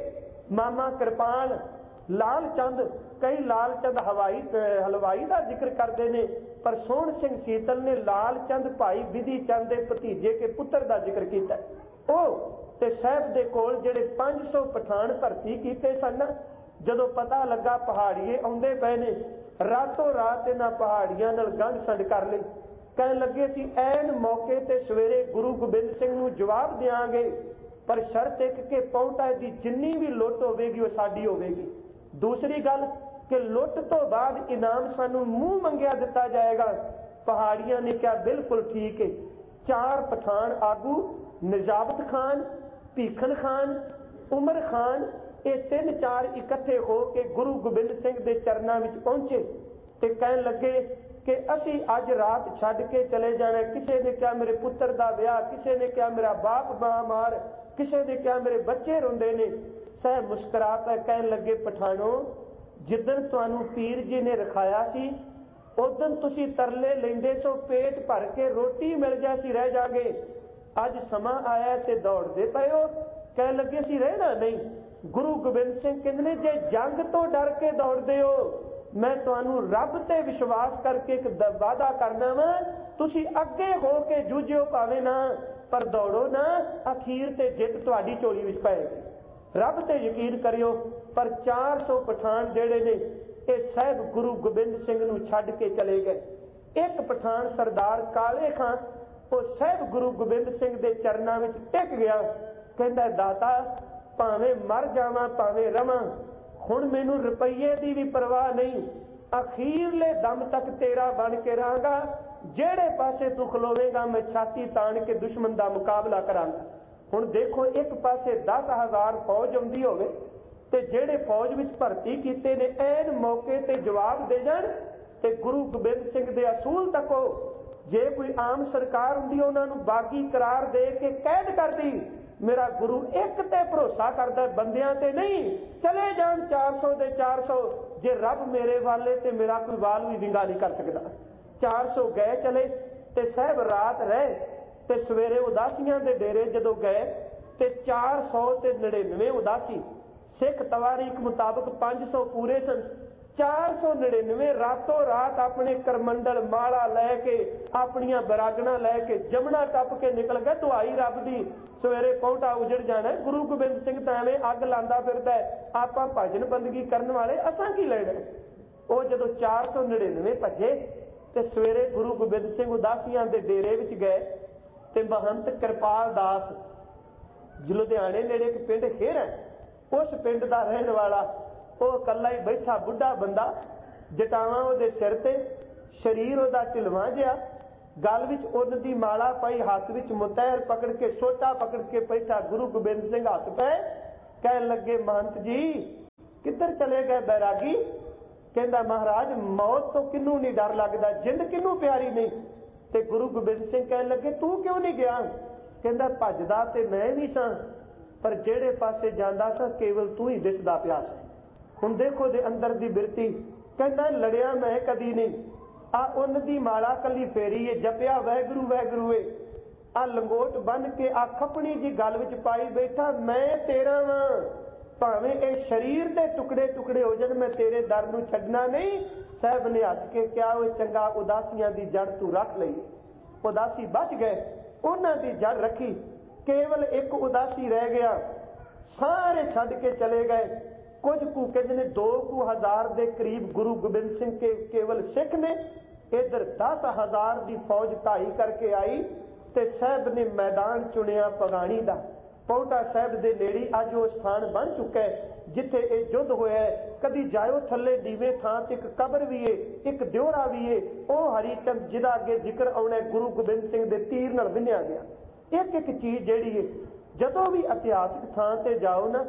ए मामा कृपाल, लाल चंद, कई लाल चंद हवाई हलवाई का जिक्र करते हैं, पर सोहण सिंह सीतल ने लाल चंद भाई विधि चंद के भतीजे के पुत्र का जिक्र किया। ओ ते साहब दे कोल जिहड़े पांच सौ पठान भर्ती कीते सन, जदों पता लगा पहाड़ीए आउंदे पए ने, रातों रात इन्हां पहाड़ियां नाल गंढ संड कर लई। कहण लगे सी ऐन मौके ते सवेरे गुरु गोबिंद सिंह नूं जवाब देंगे, पर शर्त एक कि पौंटा दी जिन्नी भी लुੱਟ होवेगी वो साडी होवेगी। दूसरी गल कि लुੱਟ तो बाद इनाम सानू मुंह मंगिया दिता जाएगा। पहाड़ियां ने कहा बिल्कुल ठीक है। चार पठान आगू निजाबत खान, भीखन खान, उमर खान, ये तीन चार इकट्ठे हो के गुरु गोबिंद सिंह के चरणों में पहुंचे ते कहन लगे कि असी अज रात छड्ड के चले जाना। किसी ने कहा मेरे पुत्र का विआह, किसी ने कहा मेरा बाप महामार, किसी ने कहा मेरे बच्चे रोंदे ने। सह मुस्कुरा कर कहन लगे पठानों, जिदन तुहानू पीर जी ने रखाया सी उदन तुसी तरले लेंदे सो पेट भर के रोटी मिल जासी रह जागे। अज समा आया ते दौड़दे पए हो। कहन लगे सी रहना नहीं। गुरु गोबिंद सिंह कहंदे ने जे जंग तो डर के दौड़दे हो, मैं तुहानू रब ते विश्वास करके एक वादा करना वा, तुसी अगे हो के जूझियो भावे ना, पर दौड़ो ना, अखीर ते जित तुहाडी झोली विच पएगी। रब ते यकीन करियो। पर चार सौ पठान जेड़े ने ये साहब गुरु गोबिंद सिंह नूं छड्ड के चले गए। एक पठान सरदार काले खां वो साहब गुरु गोबिंद सिंह दे चरनां विच टिक गया। कहंदा दाता भावें मर जावां भावें रवां, हुण मैनूं रुपईए दी भी परवाह नहीं, अखीरले दम तक तेरा बन के रहांगा। जेड़े पासे तू खलोवेगा मैं छाती ताण के दुश्मन दा मुकाबला करांगा। हुण देखो एक पासे दस हजार फौज आउंदी होवे ते जेड़े फौज विच भर्ती कीते ने ऐन मौके ते जवाब दे जाण ते गुरु गोबिंद सिंह दे असूल तको। जे कोई आम सरकार हुंदी उन्हां नूं बागी करार दे के कैद कर दी। मेरा गुरु एक ते भरोसा करदा, बंदियां ते नहीं। चले जाण चार सौ दे चार सौ, जे रब मेरे वाले ते मेरा कोई वाल भी विंगा नहीं कर सकदा। चार सौ गए चले ते साहब रात रहे ते सवेरे उदासियां दे डेरे जदों गए ते चार सौ ते नड़िनवे उदासी। सिख तवारीख मुताबक पांच सौ पूरे सन। चार सौ नड़िनवे रातों रात अपने करमंडल माला लैके अपनियां बरागना लैके जमुना टप के निकल गए। दुआई रब दी सवेरे पौंटा उजड़ जाना। गुरु गोबिंद सिंह तां एवें अग लांदा फिरदा है, आपां भजन बंदगी करन वाले असां की लेना। वो जदों चार सौ नड़िनवे भजे ते सवेरे गुरु गोबिंद सिंह उदासियां दे डेरे विच गए ते महंत कृपाल दास लुधियाणे नेड़े एक पिंड खेर है, उस पिंड का रहन वाला वो कला ही बैठा बुढ़ा बंदा, जटावां उहदे सिर ते, शरीर उहदा ढिलवां जिहा, गल विच उन दी माला पाई, हाथ विच मुतैर पकड़ के, सोटा पकड़ के बैठा गुरु गोबिंद सिंह हथ पे। कह लगे महंत जी किधर चले गए बैरागी? कहंदा महाराज मौत तो किनू नहीं डर लगदा, जिंद किनू प्यारी नहीं। ते गुरु गोबिंद सिंह कह लगे तू क्यों नहीं गया? कहंदा भजदा ते मैं भी सां, पर जेड़े पासे जांदा सां केवल तू ही दिसदा पिया सी। हुण देखो दे अंदर दी बिरती। कहंदा लड़िया मैं कदी नहीं, आ उन दी माला कली फेरी है, जपिया वैगुरू वैगुरू है, आ लंगोट बन के आ खपनी जी गल विच पाई बैठा, मैं तेरा वां, भावें ए शरीर दे टुकड़े टुकड़े हो जाण, मैं तेरे दर नूं छड्डना नहीं। साहब ने हੱਸ के क्या वो चंगा उदासियां दी जड़ तू रख लई। उदासी बच गए, उन्हां दी जड़ रखी, केवल एक उदासी रह गया, सारे छड्ड के चले गए। कुछ कु कहंदे ने दो कु हजार दे करीब गुरु गोबिंद सिंह के केवल सिख ने, इधर दस हजार की फौज ढाई करके आई। ते साहब ने मैदान चुनिया पगाणी दा। पौंटा साहब दे नेड़ी अज वो स्थान बन चुका है जिथे ये युद्ध होया है। कदी जाओ थले नीवे थां ते एक कबर भी है, एक द्योरा भी है, वह हरीचंद जिदा अगे जिक्र आउणा गुरु गोबिंद सिंह दे तीर नाल विन्निया गया। एक एक चीज जिहड़ी है जदों भी इतिहासक थां ते जाओ ना,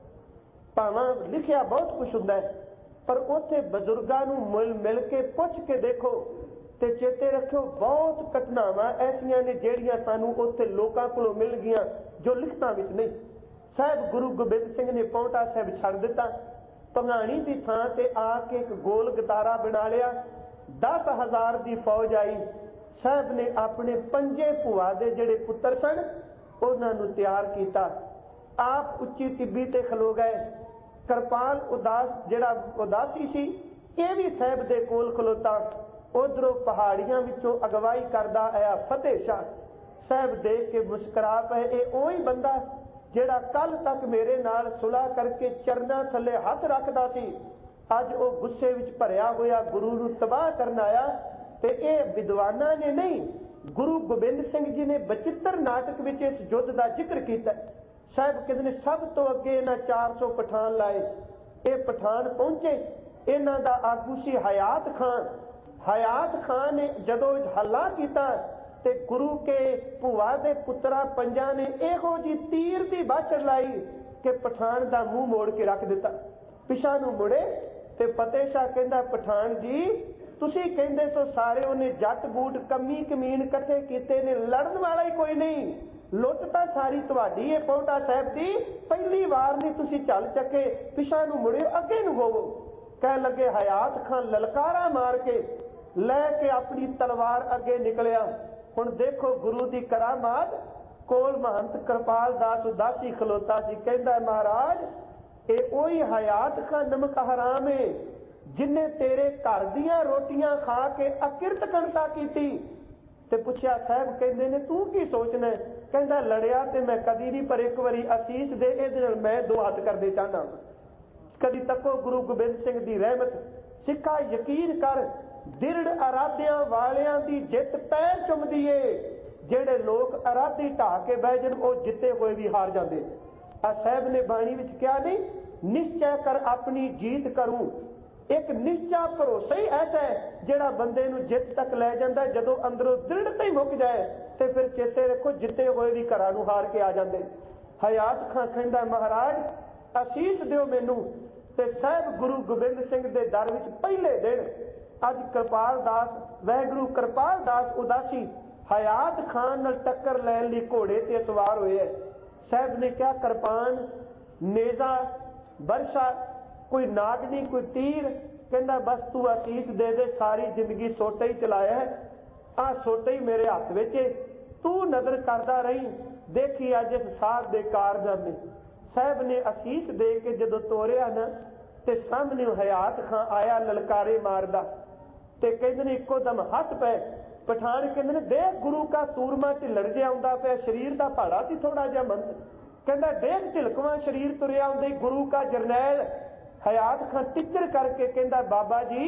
भावें लिखिया बहुत कुछ हुंदा है, पर उत्थे बजुर्गां नूं मिल मिल के पुछ के देखो ते चेते रखियो बहुत घटनावां ऐसियां ने जिहड़ियां सानूं उत्थे लोकां कोलों मिल गईयां जो लिखतां विच नहीं। साहब गुरु गोबिंद सिंह ने पौंटा साहब छड्ड दिता, भंगाणी की थां ते आके एक गोल गतारा बना लिया। दस हजार की फौज आई। साहब ने अपने पंजे भूआ दे जिहड़े पुत्र सन उन्हां नूं तैयार किया। आप उच्ची टिब्बी ते खलो गए। कृपाल उदास जिहड़ा उदासी सी ये भी साहब दे कोल खलोता। उधरों पहाड़ियां विचों अगवाई करदा आया फतेह शाह। साहब देख के मुस्करा पे, ये ओही बंदा जिहड़ा कल तक मेरे नाल सुलह करके चरना थले हथ रखदा सी, अज वो गुस्से विच भरिया होया गुरु नूं तबाह करन आया। ते ये विद्वानां ने नहीं, गुरु गोबिंद सिंह जी ने बचित्र नाटक विच इस युद्ध का जिक्र किया। साहब कहते ने सब तो अगे इन्हां चार सौ पठान लाए। ये पठान पहुंचे, इन्हां दा आगू सी हयात खान। हयात खान ने जदों हल्ला किया ते गुरु के भूआ दे पुत्रा पंजा ने इहो जी तीर की बाछड़ लाई कि पठान का मुंह मोड़ के रख दिता। पिछा नूं मुड़े ते फतेह शाह कहंदा पठान जी तुसी कहंदे सो सारे उन्हें जट बूट कमी कमीन इकट्ठे कीते ने, लड़न वाला ही कोई नहीं, लुट तां सारी तुहाडी है पौंटा साहब दी, पहली वार नहीं तुसी चल चके, पिछा नूं मुड़ियो अगे नूं होवो। कह लगे हयात खान ललकारा मार के लैके अपनी तलवार अगे निकलिया। हुण देखो गुरु की करामात। कोल महंत कृपाल दास उदासी खलोता सी, कहंदा महाराज ये ओही हयात खान नमक हराम है जिन्हें तेरे घर दियां रोटियां खा के अकिरत कंता कीती। ते पुछया साहब कहंदे ने तू की सोचना? कहंदा लड़िया ते मैं कदी नहीं, पर एक बारी असीस दे इहदे नाल मैं दो हथ करदे चाहना। कदी तको गुरु गोबिंद सिंह दी रहमत। सिखा यकीन कर दिरड़ अराधियां वालियां दी जित पैर चुमदी है। जेड़े लोग अराधी ढा के बह जाण वो जिते हुए भी हार जाते। आ साहब ने बाणी विच क्या नहीं, निश्चय कर अपनी जीत करूं। एक निश्चा भरोसा ही ऐसा है जिहड़ा बंदे नूं जित तक लै जांदा है। जदों अंदरों दृढ़ता ही मुक जाए तो फिर चेते रखो जिते हुए भी घरां नूं हार के आ जाते। हयात खां कहंदा महाराज असीस दिओ मैनू। ते साहब गुरु गोबिंद सिंह दे दर विच पहले दिन अज कृपाल दास वैगुरू कृपाल दास उदासी हयात खान नाल टक्कर लैण लई घोड़े ते सवार होए है। साहब ने क्या कृपान नेजा बरसा कोई नागनी कोई तीर, कहंदा बस तू असीस दे दे, सारी जिंदगी सोटा ही चलाया है, आ सोटा ही मेरे हाथ विच है, तू नजर करदा रही, देखी अज इस साहब दे कारनामे। साहब ने असीस दे के जदों तोरिया ना ते सामने हयात खां आया ललकारे मारदा ते कहंदे ने इक्को दम हथ पे। पठान कहंदे ने देख गुरु का सूरमा ढिलड़ जिहा आउंदा पिया, शरीर दा भाड़ा सी थोड़ा जिहा मंद। कहंदा देख ढिलकवां शरीर तुरिया आउंदा गुरु का जरनैल। हयात खां टिचर करके कहंदा बाबा जी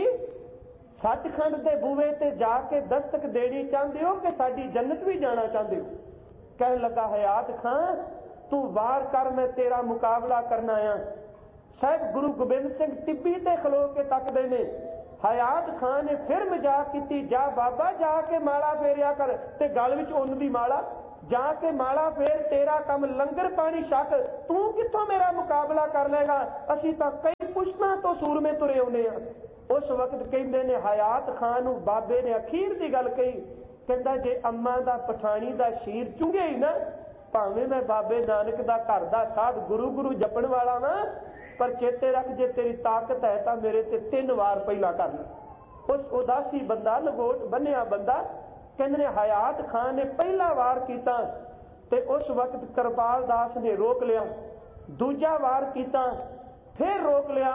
सचखंड दे बूहे ते जाके दस्तक देनी चाहते हो कि साडी जन्नत भी जाना चाहते हो? कहन लगा हयात खां तू वार कर, मैं तेरा मुकाबला करना आया। साहब गुरु गोबिंद सिंह टिब्बी ते खलो के तकदे ने। हयात खान ने फिर मजाक की, जा बाबा जाके माला फेरिया कर, ते गल विच उन दी माला, जाके माला फेर, तेरा कम लंगर पानी छक, तू कित्थों मेरा मुकाबला कर लेगा, असीं तां कई पुश्तां तो सूरमे तुरे आउंदे आ। उस वक्त कहंदे ने हयात खान नूं बाबे ने अखीर दी गल कही, कहंदा जे अम्मा दा पठाणी दा शीर चुंघे ही ना, भावें मैं बाबे नानक दा घर दा साध गुरु गुरु जपण वाला वां, पर चेते रख जे तेरी ताकत है तां मेरे ते तीन वार पहला कर ले। उस उदासी बंदा, लंगोट बन्निया बंदा, कहंदे ने हयात खान ने पहला वार कीता ते उस वक्त कृपाल दास ने रोक लिया, दूजा वार कीता फिर रोक लिया,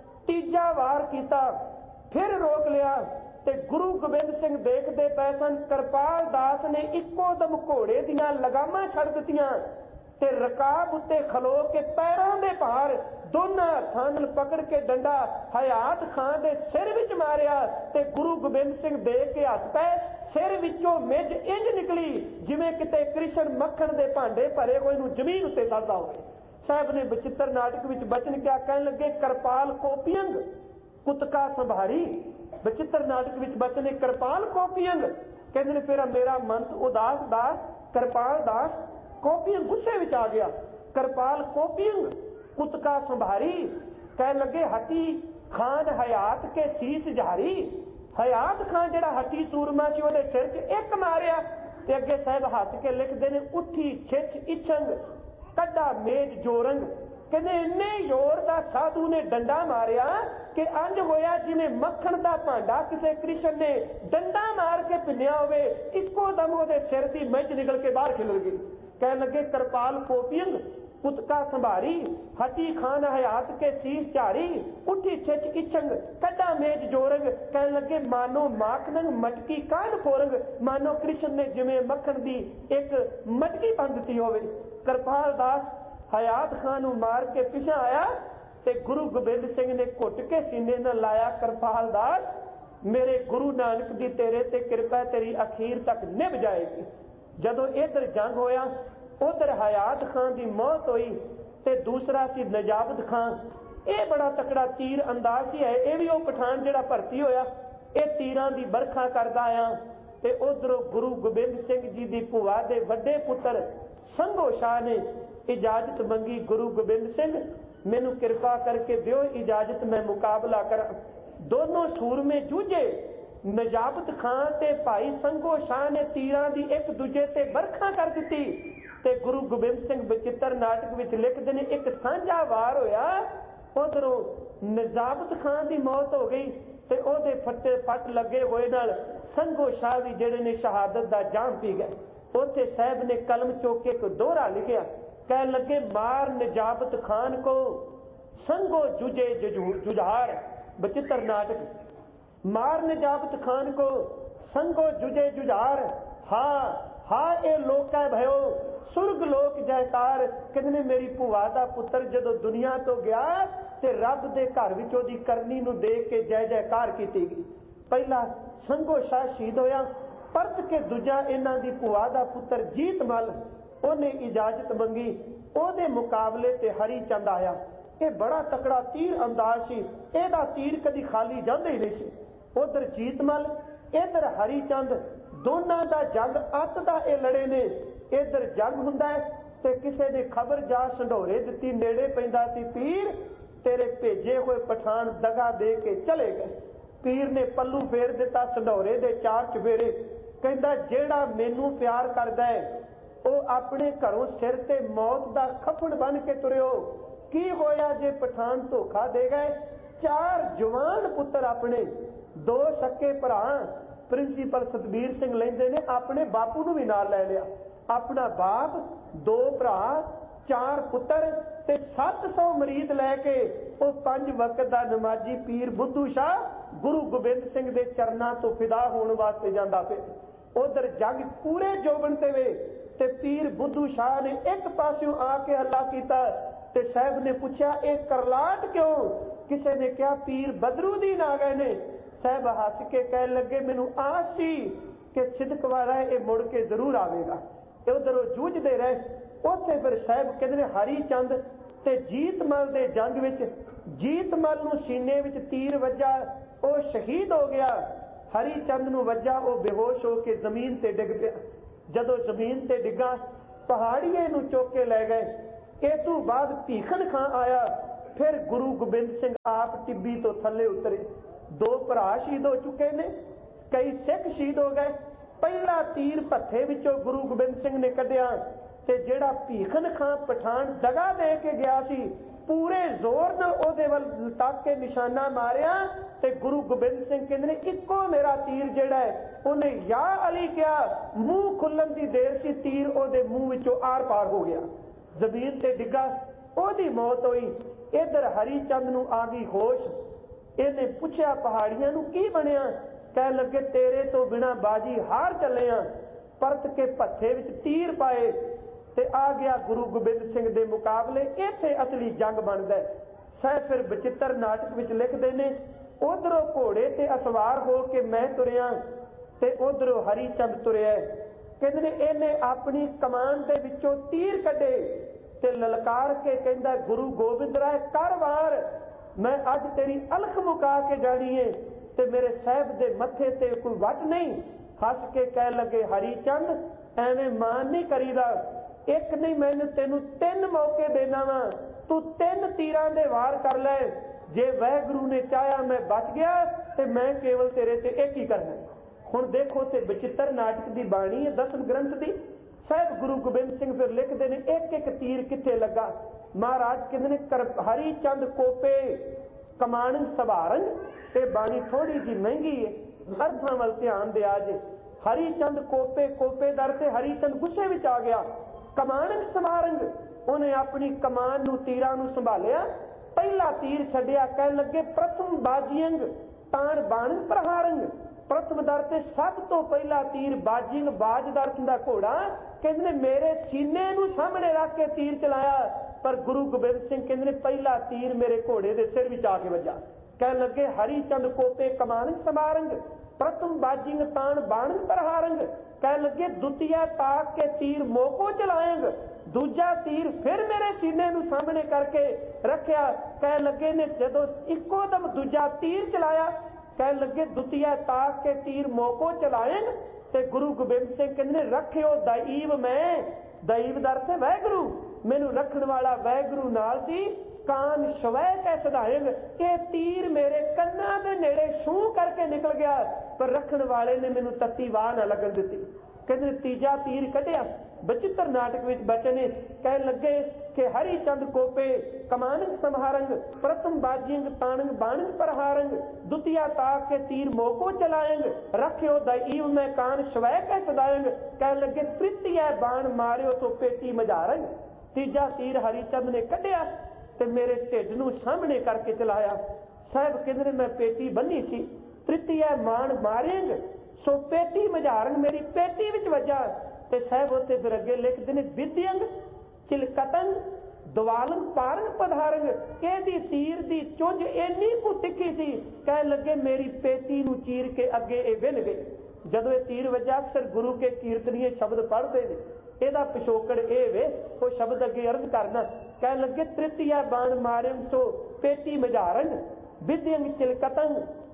तीजा वार कीता फिर रोक लिया, ते गुरु गोबिंद सिंह देखते पै सन कृपाल दास ने इक्को दम घोड़े दियां लगामां छड़ दित्तियां ते रकाब उत्ते खलो के पैरों दे भार दोनों हत्थां नाल पकड़ के डंडा हयात खान दे सिर विच मारिया, ते गुरु गोबिंद सिंह देख के हस पै, सिर विचों मिज इंज निकली जिवें किते कृष्ण मक्खण दे भांडे भरे होए नूं जमीन उत्ते सड़दा होवे। साहब ने बचित्र नाटक विच बचन क्या कहन लगे, कृपाल कोपियंग कुतका संभारी, बचित्र नाटक विच बचन ने कृपाल कोपियंग, कहंदे ने फिर मेरा मंत उदास दास कृपाल दास कोपियंग गुस्से विच आ गया, कृपाल कोपियंग कुतका संभारी, कह लगे हटी खान हयात के सीस झारी, हयात खान जिहड़ा हटी सूरमा सी उहदे सिर च एक मारिया, ते अगे साहब हੱਥ के लिखदे ने उठी छिछ इछंग कड्डा मेज जोरंग, कहते इन्ने जोर का साधु ने डंडा मारिया कि अंज होया जिवें मक्खण का भांडा किसी कृष्ण ने डंडा मार के पिन्या होवे, इक्को दम उहदे सिर की मिंच निकल के बाहर खिलर गई। कह लगे कृपाल कोपियंग पुतका संभारी, हटी खान हयात के शीश झारी, उठी छिच इछंग कड्डा मेज जोरंग, कह लगे मानो माखनंग मटकी कान फोरंग, मानो कृष्ण ने जिवें मक्खण की एक मटकी बन दी होवे। कृपाल दास हयात खान नूं मार के पिछा आया ते गुरु गोबिंद सिंह ने घुट के सीने नाल लाया, कृपाल दास मेरे गुरु नानक दी तेरे ते कृपा तेरी अखीर तक निभ जाएगी। जदों इधर जंग होया उधर हयात खान की मौत हुई ते दूसरा सी नजाबत खान, ये बड़ा तकड़ा तीर अंदाज ही है, ये भी वो पठान जिहड़ा भर्ती होया, ये तीरां दी बरखा करदा आया ते उधरों गुरु गोबिंद सिंह जी दी भूआ दे वड्डे पुत्र संघो शाह ने इजाजत मंगी, गुरु गोबिंद सिंह मैनू कृपा करके दिओ इजाजत मैं मुकाबला करा। दोनों सूरमे जूझे, नजाबत खान ते भाई संघो शाह ने तीरां दी एक दूजे ते बरखा कर दी ते गुरु गोबिंद सिंह बचित्र नाटक विच लिखदे ने एक सांझा वार होया, उधरों नजाबत खान की मौत हो गई ते ओहदे फट्टे फट लगे होए नाल संघो शाह भी जिहड़े ने शहादत दा जाम पी गए। उत्थे साहब ने कलम चौक के एक दोहरा लिखिया, कह लगे मार नजाबत खान को संगो जुजे जुझार, बचित्र नाटक, मार नजाबत खान को संगो जुजे जुझार, हा हा ए लोका भयो सुरग लोक जयकार। कहने मेरी भूआ का पुत्र जदों दुनिया तो गया ते रब दे घर विच ओदी करनी नूं देख के जय जयकार की गई। पहला संघो शाह शहीद होया, परत के दूजा इन्हां दी भूआ दा पुत्र जीत मल उन्हें इजाजत मंगी, ओदे मुकाबले ते हरी चंद आया। ये बड़ा तकड़ा तीर अंदाज सी, एदा तीर कदी खाली जांदे ही नहीं सी। उधर जीतमल इधर हरी चंद, दोनों का जंग अत दा ए लड़े ने। इधर जंग हुंदा है ते किसे ने खबर जा संढोरे दिती, नेड़े पैंदा सी पीर तेरे भेजे हुए पठान दगा दे के चले गए। पीर ने पल्लू फेर दिता संढोरे दे चार चफेरे, कहंदा जेड़ा मैनू प्यार करदा है वो अपने घरों सिर ते मौत दा खफड़ बन के तुरियो। की होया जे पठान धोखा दे गए? चार जवान पुत्र अपने, दो सके भरा प्रिंसीपल सतबीर सिंह लेंदे ने अपने बापू नूं भी नाल लै लिया। अपना बाप, दो भरा, चार पुत्र ते सत्त सौ मरीद लैके वो पंज वक्त दा नमाजी पीर बुद्धू शाह गुरु गोबिंद सिंह दे चरनां तो फिदा होने वास्ते जांदा पिया। उधर जग पूरे जोबन ते वे ते पीर बुद्धू शाह ने एक पासों आके हल्ला कीता ते साहब ने पूछा ये करलाट क्यों? किसी ने कहा पीर बदरुद्दीन आ गए ने। साहब हस के कह लगे मैनू आस सी कि सिदक वाला ये मुड़ के जरूर आवेगा। उधरों जूझते रहे। उत्थे फिर साहब कहते हरी चंद ते जीतमल दे जंग विच जीतमल नूं सीने विच तीर वजा, ਉਹ ਸ਼ਹੀਦ ਹੋ ਗਿਆ। ਹਰੀ ਚੰਦ ਨੂੰ ਵੱਜਾ, ਉਹ ਬੇਹੋਸ਼ ਹੋ ਕੇ ਜ਼ਮੀਨ ਤੇ ਡਿੱਗ ਪਿਆ। ਜਦੋਂ ਜ਼ਮੀਨ ਤੇ ਡਿੱਗਾ, ਪਹਾੜੀਏ ਨੂੰ ਚੁੱਕ ਕੇ ਲੈ ਗਏ। ਇਹ ਤੋਂ ਬਾਅਦ ਭੀਖਨ ਖਾਂ ਆਇਆ। ਫਿਰ ਗੁਰੂ ਗੋਬਿੰਦ ਸਿੰਘ ਆਪ ਟਿੱਬੀ ਤੋਂ ਥੱਲੇ ਉਤਰੇ। ਦੋ ਭਰਾ ਸ਼ਹੀਦ ਹੋ ਚੁੱਕੇ ਨੇ, ਕਈ ਸਿੱਖ ਸ਼ਹੀਦ ਹੋ ਗਏ। ਪਹਿਲਾ ਤੀਰ ਭੱਥੇ ਵਿੱਚੋਂ ਗੁਰੂ ਗੋਬਿੰਦ ਸਿੰਘ ਨੇ ਕੱਢਿਆ, ਤੇ ਜਿਹੜਾ ਭੀਖਨ ਖਾਂ ਪਠਾਨ ਦਗਾ ਦੇ ਕੇ ਗਿਆ ਸੀ, ਪੂਰੇ ਜ਼ੋਰ ਨਾਲ ਉਹਦੇ ਵੱਲ ਤੱਕ ਕੇ ਨਿਸ਼ਾਨਾ ਮਾਰਿਆ, ਤੇ ਗੁਰੂ ਗੋਬਿੰਦ ਸਿੰਘ ਕਹਿੰਦੇ ਨੇ ਇੱਕੋ ਮੇਰਾ ਤੀਰ ਜਿਹੜਾ ਹੈ, ਉਹਨੇ ਯਾ ਅਲੀ ਕਿਹਾ, ਮੂੰਹ ਖੁੱਲਣ ਦੀ ਦੇਰ ਸੀ, ਤੀਰ ਉਹਦੇ ਮੂੰਹ ਵਿੱਚੋਂ ਆਰ ਪਾਰ ਹੋ ਗਿਆ, ਜ਼ਮੀਨ ਤੇ ਡਿੱਗਾ, ਉਹਦੀ ਮੌਤ ਹੋਈ। ਇਧਰ ਹਰੀ ਚੰਦ ਨੂੰ ਆ ਗਈ ਹੋਸ਼। ਇਹਨੇ ਪੁੱਛਿਆ ਪਹਾੜੀਆਂ ਨੂੰ ਕੀ ਬਣਿਆ? ਕਹਿ ਲੱਗੇ ਤੇਰੇ ਤੋਂ ਬਿਨਾ ਬਾਜੀ ਹਾਰ ਚੱਲੇ ਆ। ਪਰਤ ਕੇ ਭੱਥੇ ਵਿੱਚ ਤੀਰ ਪਾਏ ਤੇ ਆ ਗਿਆ ਗੁਰੂ ਗੋਬਿੰਦ ਸਿੰਘ ਦੇ ਮੁਕਾਬਲੇ। ਇੱਥੇ ਅਸਲੀ ਜੰਗ ਬਣਦਾ। ਸਹਿ ਫਿਰ ਬਚਿੱਤਰ ਨਾਟਕ ਵਿੱਚ ਲਿਖਦੇ ਨੇ, ਉਧਰੋਂ ਘੋੜੇ ਤੇ ਅਸਵਾਰ ਹੋ ਕੇ ਮੈਂ ਤੁਰਿਆ ਤੇ ਉਧਰੋਂ ਹਰੀ ਚੰਦ ਤੁਰਿਆ। ਕਹਿੰਦੇ ਨੇ ਇਹਨੇ ਆਪਣੀ ਕਮਾਨ ਦੇ ਵਿੱਚੋਂ ਤੀਰ ਕੱਢੇ ਤੇ ਲਲਕਾਰ ਕੇ ਕਹਿੰਦਾ, ਗੁਰੂ ਗੋਬਿੰਦ ਰਾਏ ਕਰ ਵਾਰ, ਮੈਂ ਅੱਜ ਤੇਰੀ ਅਲਖ ਮੁਕਾ ਕੇ ਜਾਣੀ ਏ ਤੇ ਮੇਰੇ ਸਾਹਿਬ ਦੇ ਮੱਥੇ ਤੇ ਕੋਈ ਵੱਟ ਨਹੀਂ। ਹੱਸ ਕੇ ਕਹਿ ਲੱਗੇ, ਹਰੀ ਚੰਦ ਐਵੇਂ ਮਾਨ ਨਹੀਂ ਕਰੀਦਾ, ਇੱਕ ਨਹੀਂ ਮੈਨੂੰ ਤੈਨੂੰ ਤਿੰਨ ਮੌਕੇ ਦੇਣਾ ਵਾ, ਤੂੰ ਤਿੰਨ ਤੀਰਾਂ ਦੇ ਵਾਰ ਕਰ ਲੈ। ਜੇ ਵਾਹਿਗੁਰੂ ਨੇ ਚਾਹਿਆ ਮੈਂ ਬਚ ਗਿਆ ਤੇ ਮੈਂ ਕੇਵਲ ਤੇਰੇ ਤੇ ਇੱਕ ਹੀ ਕਰਨਾ। ਹੁਣ ਦੇਖੋ ਤੇ ਬਚਿੱਤਰ ਨਾਟਕ ਦੀ ਬਾਣੀ ਹੈ ਦਸਮ ਗ੍ਰੰਥ ਦੀ। ਸਾਹਿਬ ਗੁਰੂ ਗੋਬਿੰਦ ਸਿੰਘ ਫਿਰ ਲਿਖਦੇ ਨੇ ਇੱਕ ਇੱਕ ਤੀਰ ਕਿੱਥੇ ਲੱਗਾ। ਮਹਾਰਾਜ ਕਹਿੰਦੇ ਨੇ ਹਰੀ ਚੰਦ ਕੋਪੇ ਕਮਾਨ ਸਵਾਰੰਗ, ਤੇ ਬਾਣੀ ਥੋੜੀ ਜਿਹੀ ਮਹਿੰਗੀ ਹੈ, ਅਰਥਾਂ ਵੱਲ ਧਿਆਨ ਦਿਆ ਜੇ। ਹਰੀ ਚੰਦ ਕੋਪੇ, ਕੋਪੇ ਦਰ ਤੇ ਹਰੀ ਚੰਦ ਗੁੱਸੇ ਵਿੱਚ ਆ ਗਿਆ। ਕਮਾਨ ਸਵਾਰੰਗ, ਉਹਨੇ ਆਪਣੀ ਕਮਾਨ ਨੂੰ ਤੀਰਾਂ ਨੂੰ ਸੰਭਾਲਿਆ, ਪਹਿਲਾ ਤੀਰ ਛੱਡਿਆ, ਕਹਿਣ ਲੱਗੇ ਪ੍ਰਥਮ ਬਾਜੀਅੰਗ ਤਾਣ ਬਾਣ ਪ੍ਰਹਾਰੰਗ। ਪ੍ਰਥਮ ਦਰ ਤੇ ਸਭ ਤੋਂ ਪਹਿਲਾ ਤੀਰ ਬਾਜਿੰਗ, ਬਾਜ ਦਰ ਦਾ ਘੋੜਾ, ਕਹਿੰਦੇ ਨੇ ਮੇਰੇ ਸੀਨੇ ਨੂੰ ਸਾਹਮਣੇ ਰੱਖ ਕੇ ਤੀਰ ਚਲਾਇਆ, ਪਰ ਗੁਰੂ ਗੋਬਿੰਦ ਸਿੰਘ ਕਹਿੰਦੇ ਨੇ ਪਹਿਲਾ ਤੀਰ ਮੇਰੇ ਘੋੜੇ ਦੇ ਸਿਰ ਵਿੱਚ ਆ ਕੇ ਵੱਜਾ। ਕਹਿਣ ਲੱਗੇ ਹਰੀ ਚੰਦ ਕੋਪੇ ਕਮਾਨ ਸਮਾਰੰਗ, ਪ੍ਰਥਮ ਬਾਜਿੰਗ ਤਾਣ ਬਾਣ ਪ੍ਰਹਾਰੰਗ। ਕਹਿਣ ਲੱਗੇ ਦੁਤੀਆ ਤਾਕ ਕੇ ਤੀਰ ਮੋਕੋ ਚਲਾਏਂਗ, ਦੂਜਾ ਤੀਰ ਫਿਰ ਮੇਰੇ ਸੀਨੇ ਨੂੰ ਸਾਹਮਣੇ ਕਰਕੇ ਰੱਖਿਆ। ਕਹਿਣ ਲੱਗੇ ਨੇ ਜਦੋਂ ਇੱਕੋ ਦਮ ਦੂਜਾ ਤੀਰ ਚਲਾਇਆ, ਕਹਿਣ ਲੱਗੇ ਦੁਤੀਆ ਤਾਕ ਕੇ ਤੀਰ ਮੋਕੋ ਚਲਾਏਂਗ, ਤੇ ਗੁਰੂ ਗੋਬਿੰਦ ਸਿੰਘ ਕਹਿੰਦੇ ਨੇ ਰੱਖਿਓ ਦਈਵ ਮੈਂ, ਦਈਵ ਦਰ ਤੇ ਵਾਹਿਗੁਰੂ, ਮੈਨੂੰ ਰੱਖਣ ਵਾਲਾ ਵਾਹਿਗੁਰੂ ਨਾਲ ਸੀ। ਕਾਨ ਸ਼ਵੈ ਕੈ ਸਦਾਇੰਗ, ਇਹ ਤੀਰ ਮੇਰੇ ਕੰਨਾਂ ਦੇ ਨੇੜੇ ਛੂਹ ਕਰਕੇ ਨਿਕਲ ਗਿਆ, ਪਰ ਰੱਖਣ ਵਾਲੇ ਨੇ ਮੈਨੂੰ ਤੱਤੀ ਵਾਹ ਨਾ ਲੱਗਣ ਦਿੱਤੀ। ਕਹਿੰਦੇ ਤੀਜਾ ਤੀਰ ਕੱਢਿਆ। ਬਚਿੱਤਰ ਨਾਟਕ ਵਿੱਚ ਬਚਨ ਕਹਿਣ ਲੱਗੇ ਕਿ ਹਰੀ ਚੰਦ ਕੋਪੇ ਕਮਾਨੰਗ ਸੰਹਾਰੰਗ, ਪ੍ਰਥਮ ਬਾਜਿੰਗ ਤਾਣੰਗ ਬਾਣੰਗ ਪ੍ਰਹਾਰੰਗ, ਦੁਤੀਆ ਤਾਕ ਕੇ ਤੀਰ ਮੋਕੋ ਚਲਾਇੰਗ, ਰੱਖਿਓ ਦਈਵ ਮੈਂ ਕਾਨ ਸ਼ਵੈ ਕੈ ਸਦਾਇੰਗ। ਕਹਿਣ ਲੱਗੇ ਤ੍ਰਿਤੀਆ ਬਾਣ ਮਾਰਿਓ ਤੋਂ ਪੇਟੀ ਮਝਾਰੰਗ। ਤੀਜਾ ਤੀਰ ਹਰੀ ਚੰਦ ਨੇ ਕੱਢਿਆ ਤੇ ਮੇਰੇ ਢਿੱਡ ਨੂੰ ਸਾਹਮਣੇ ਕਰਕੇ ਚਲਾਇਆ। ਸਾਹਿਬ ਕਹਿੰਦੇ ਨੇ ਮੈਂ ਪੇਟੀ ਬੰਨੀ ਸੀ। ਤ੍ਰਿਤੀਆ ਮਾਣ ਮਾਰੇਂਗ ਸੋ ਪੇਟੀ ਮਝਾਰੰਗ, ਮੇਰੀ ਪੇਟੀ ਵਿੱਚ ਵੱਜਾ। ਤੇ ਸਾਹਿਬ ਉੱਤੇ ਫਿਰ ਅੱਗੇ ਲਿਖਦੇ ਨੇ ਵਿਦਿਅੰਗ ਚਿਲਕਤੰਗ ਦਵਾਲੰਗ ਪਾਰੰਗ ਪਧਾਰੰਗ, ਇਹਦੀ ਤੀਰ ਦੀ ਚੁੰਝ ਇੰਨੀ ਕੁ ਤਿੱਖੀ ਸੀ, ਕਹਿਣ ਲੱਗੇ ਮੇਰੀ ਪੇਟੀ ਨੂੰ ਚੀਰ ਕੇ ਅੱਗੇ ਇਹ ਵਿੰਨ ਗਏ। ਜਦੋਂ ਇਹ ਤੀਰ ਵੱਜਾ, ਅਕਸਰ ਗੁਰੂ ਕੇ ਕੀਰਤਨੀਏ ਸ਼ਬਦ ਪੜ੍ਹਦੇ ਨੇ, ਇਹਦਾ ਪਿਛੋਕੜ ਇਹ ਵੇ, ਉਹ ਸ਼ਬਦ ਅੱਗੇ ਅਰਜ਼ ਕਰਨਾ। ਕਹਿਣ ਲੱਗੇ ਤ੍ਰਿਤੀਆ ਬਾਣ ਮਾਰਿੰ ਸੋ ਪੇਟੀ ਮਝਾਰੰਗ, ਵਿਦਿਅੰਗ ਚਿਲਕਤੰਗ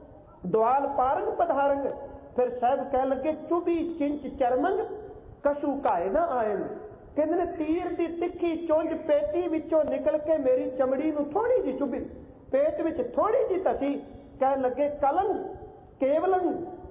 ਦਵਾਲ ਪਾਰੰਗ ਪਧਾਰੰਗ। ਫਿਰ ਸਾਹਿਬ ਕਹਿਣ ਲੱਗੇ ਚੁਬੀ ਚਿੰਚ ਚਰਮੰਗ ਕਸ਼ੂ ਘਾਏ ਨਾ ਆਏ। ਕਹਿੰਦੇ ਨੇ ਤੀਰ ਦੀ ਤਿੱਖੀ ਚੁੰਝ ਪੇਟੀ ਵਿੱਚੋਂ ਨਿਕਲ ਕੇ ਮੇਰੀ ਚਮੜੀ ਨੂੰ ਥੋੜੀ ਜਿਹੀ ਚੁਭੀ, ਪੇਟ ਵਿੱਚ ਥੋੜੀ ਜਿਹੀ ਧਸੀ। ਕਹਿਣ ਲੱਗੇ ਕਲੰਗ ਕੇਵਲੰਗ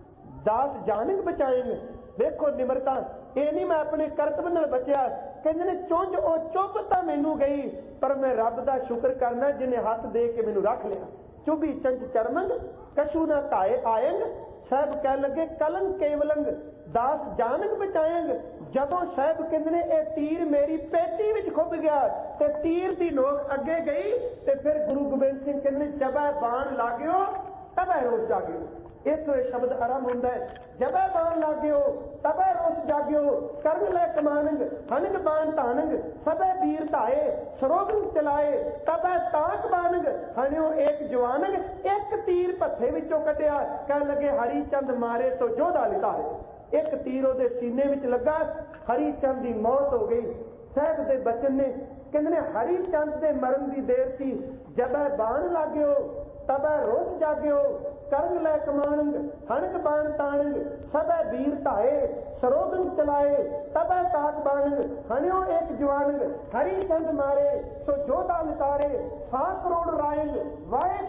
ਦਾਸ ਜਾਨੰਗ ਬਚਾਏਂਗੇ। ਦੇਖੋ ਨਿਮਰਤਾ, ਇਹ ਨਹੀਂ ਮੈਂ ਆਪਣੇ ਕਰਤੱਵ ਨਾਲ ਬਚਿਆ। ਕਹਿੰਦੇ ਨੇ ਚੁੰਝ ਉਹ ਚੁੱਭ ਤਾਂ ਮੈਨੂੰ ਗਈ, ਪਰ ਮੈਂ ਰੱਬ ਦਾ ਸ਼ੁਕਰ ਕਰਨਾ ਜਿਹਨੇ ਹੱਥ ਦੇ ਕੇ ਮੈਨੂੰ ਰੱਖ ਲਿਆ। ਚੁਬੀ ਚੰਚ ਚਰਮੰਗ ਕਸ਼ੂ ਨਾ ਘਾਏ ਆਏਂਗ। ਸਾਹਿਬ ਕਹਿਣ ਲੱਗੇ ਕਲੰਗ ਕੇਵਲੰਗ ਦਾਸ ਜਾਨੰਗ ਬਚਾਏਂਗ। ਜਦੋਂ ਸਾਹਿਬ ਕਹਿੰਦੇ ਨੇ ਇਹ ਤੀਰ ਮੇਰੀ ਪੇਟੀ ਵਿੱਚ ਖੁੱਭ ਗਿਆ ਤੇ ਤੀਰ ਦੀ ਨੋਕ ਅੱਗੇ ਗਈ, ਤੇ ਫਿਰ ਗੁਰੂ ਗੋਬਿੰਦ ਸਿੰਘ ਕਹਿੰਦੇ ਜਬੈ ਬਾਣ ਲਾਗਿਓ ਤਬੈ ਰੋਸ ਜਾਗਿਓ। ਇੱਥੋਂ ਇਹ ਸ਼ਬਦ ਆਰੰਭ ਹੁੰਦਾ ਹੈ, ਜਬੈ ਬਾਣ ਲਾਗਿਓ ਤਬੈ ਰੋਸ ਜਾਗਿਓ, ਕਰਨ ਲੈ ਕਮਾਨੰਗ ਹਨਗ ਬਾਣ ਧਾਨੰਗ, ਸਭੈ ਵੀਰ ਧਾਏ ਸਰੋਗੰਗ ਚਲਾਏ, ਤਬੈ ਤਾਕ ਬਾਨੰਗ ਹਣਿਓ ਏਕ ਜਵਾਨੰਗ। ਇੱਕ ਤੀਰ ਭੱਥੇ ਵਿੱਚੋਂ ਕੱਢਿਆ, ਕਹਿਣ ਲੱਗੇ ਹਰੀ ਚੰਦ ਮਾਰੇ ਸੋ ਜੋਧਾ ਲਿਤਾਰੇ। ਇੱਕ ਤੀਰ ਉਹਦੇ ਸੀਨੇ ਵਿੱਚ ਲੱਗਾ, ਹਰੀ ਚੰਦ ਦੀ ਮੌਤ ਹੋ ਗਈ। ਸਾਹਿਬ ਦੇ ਬਚਨ ਨੇ ਕਹਿੰਦੇ ਨੇ ਹਰੀ ਚੰਦ ਦੇ ਮਰਨ ਦੀ ਦੇਰ ਸੀ, ਜਬੈ ਬਾਣ ਲਾਗਿਓ ਤਬੈ ਰੋਜ਼ ਜਾਗਿਓ, ਕਰੰਗ ਲੈ ਕਮਾਣੰਗ ਹਣਕ ਬਾਣ ਤਾਣੰਗ, ਸਭੈ ਵੀਰ ਢਾਏ ਸਰੋਗਨ ਚਲਾਏ, ਤਬੈ ਤਾਕ ਬਾਣੰਗ ਹਣਿਓ ਏਕ ਜਵਾਨੰਗ, ਹਰੀ ਚੰਦ ਮਾਰੇ ਸੋ ਜੋਧਾ ਨਿਤਾਰੇ, ਸਾ ਕਰੋੜ ਰਾਇੰਗ ਵਾਏ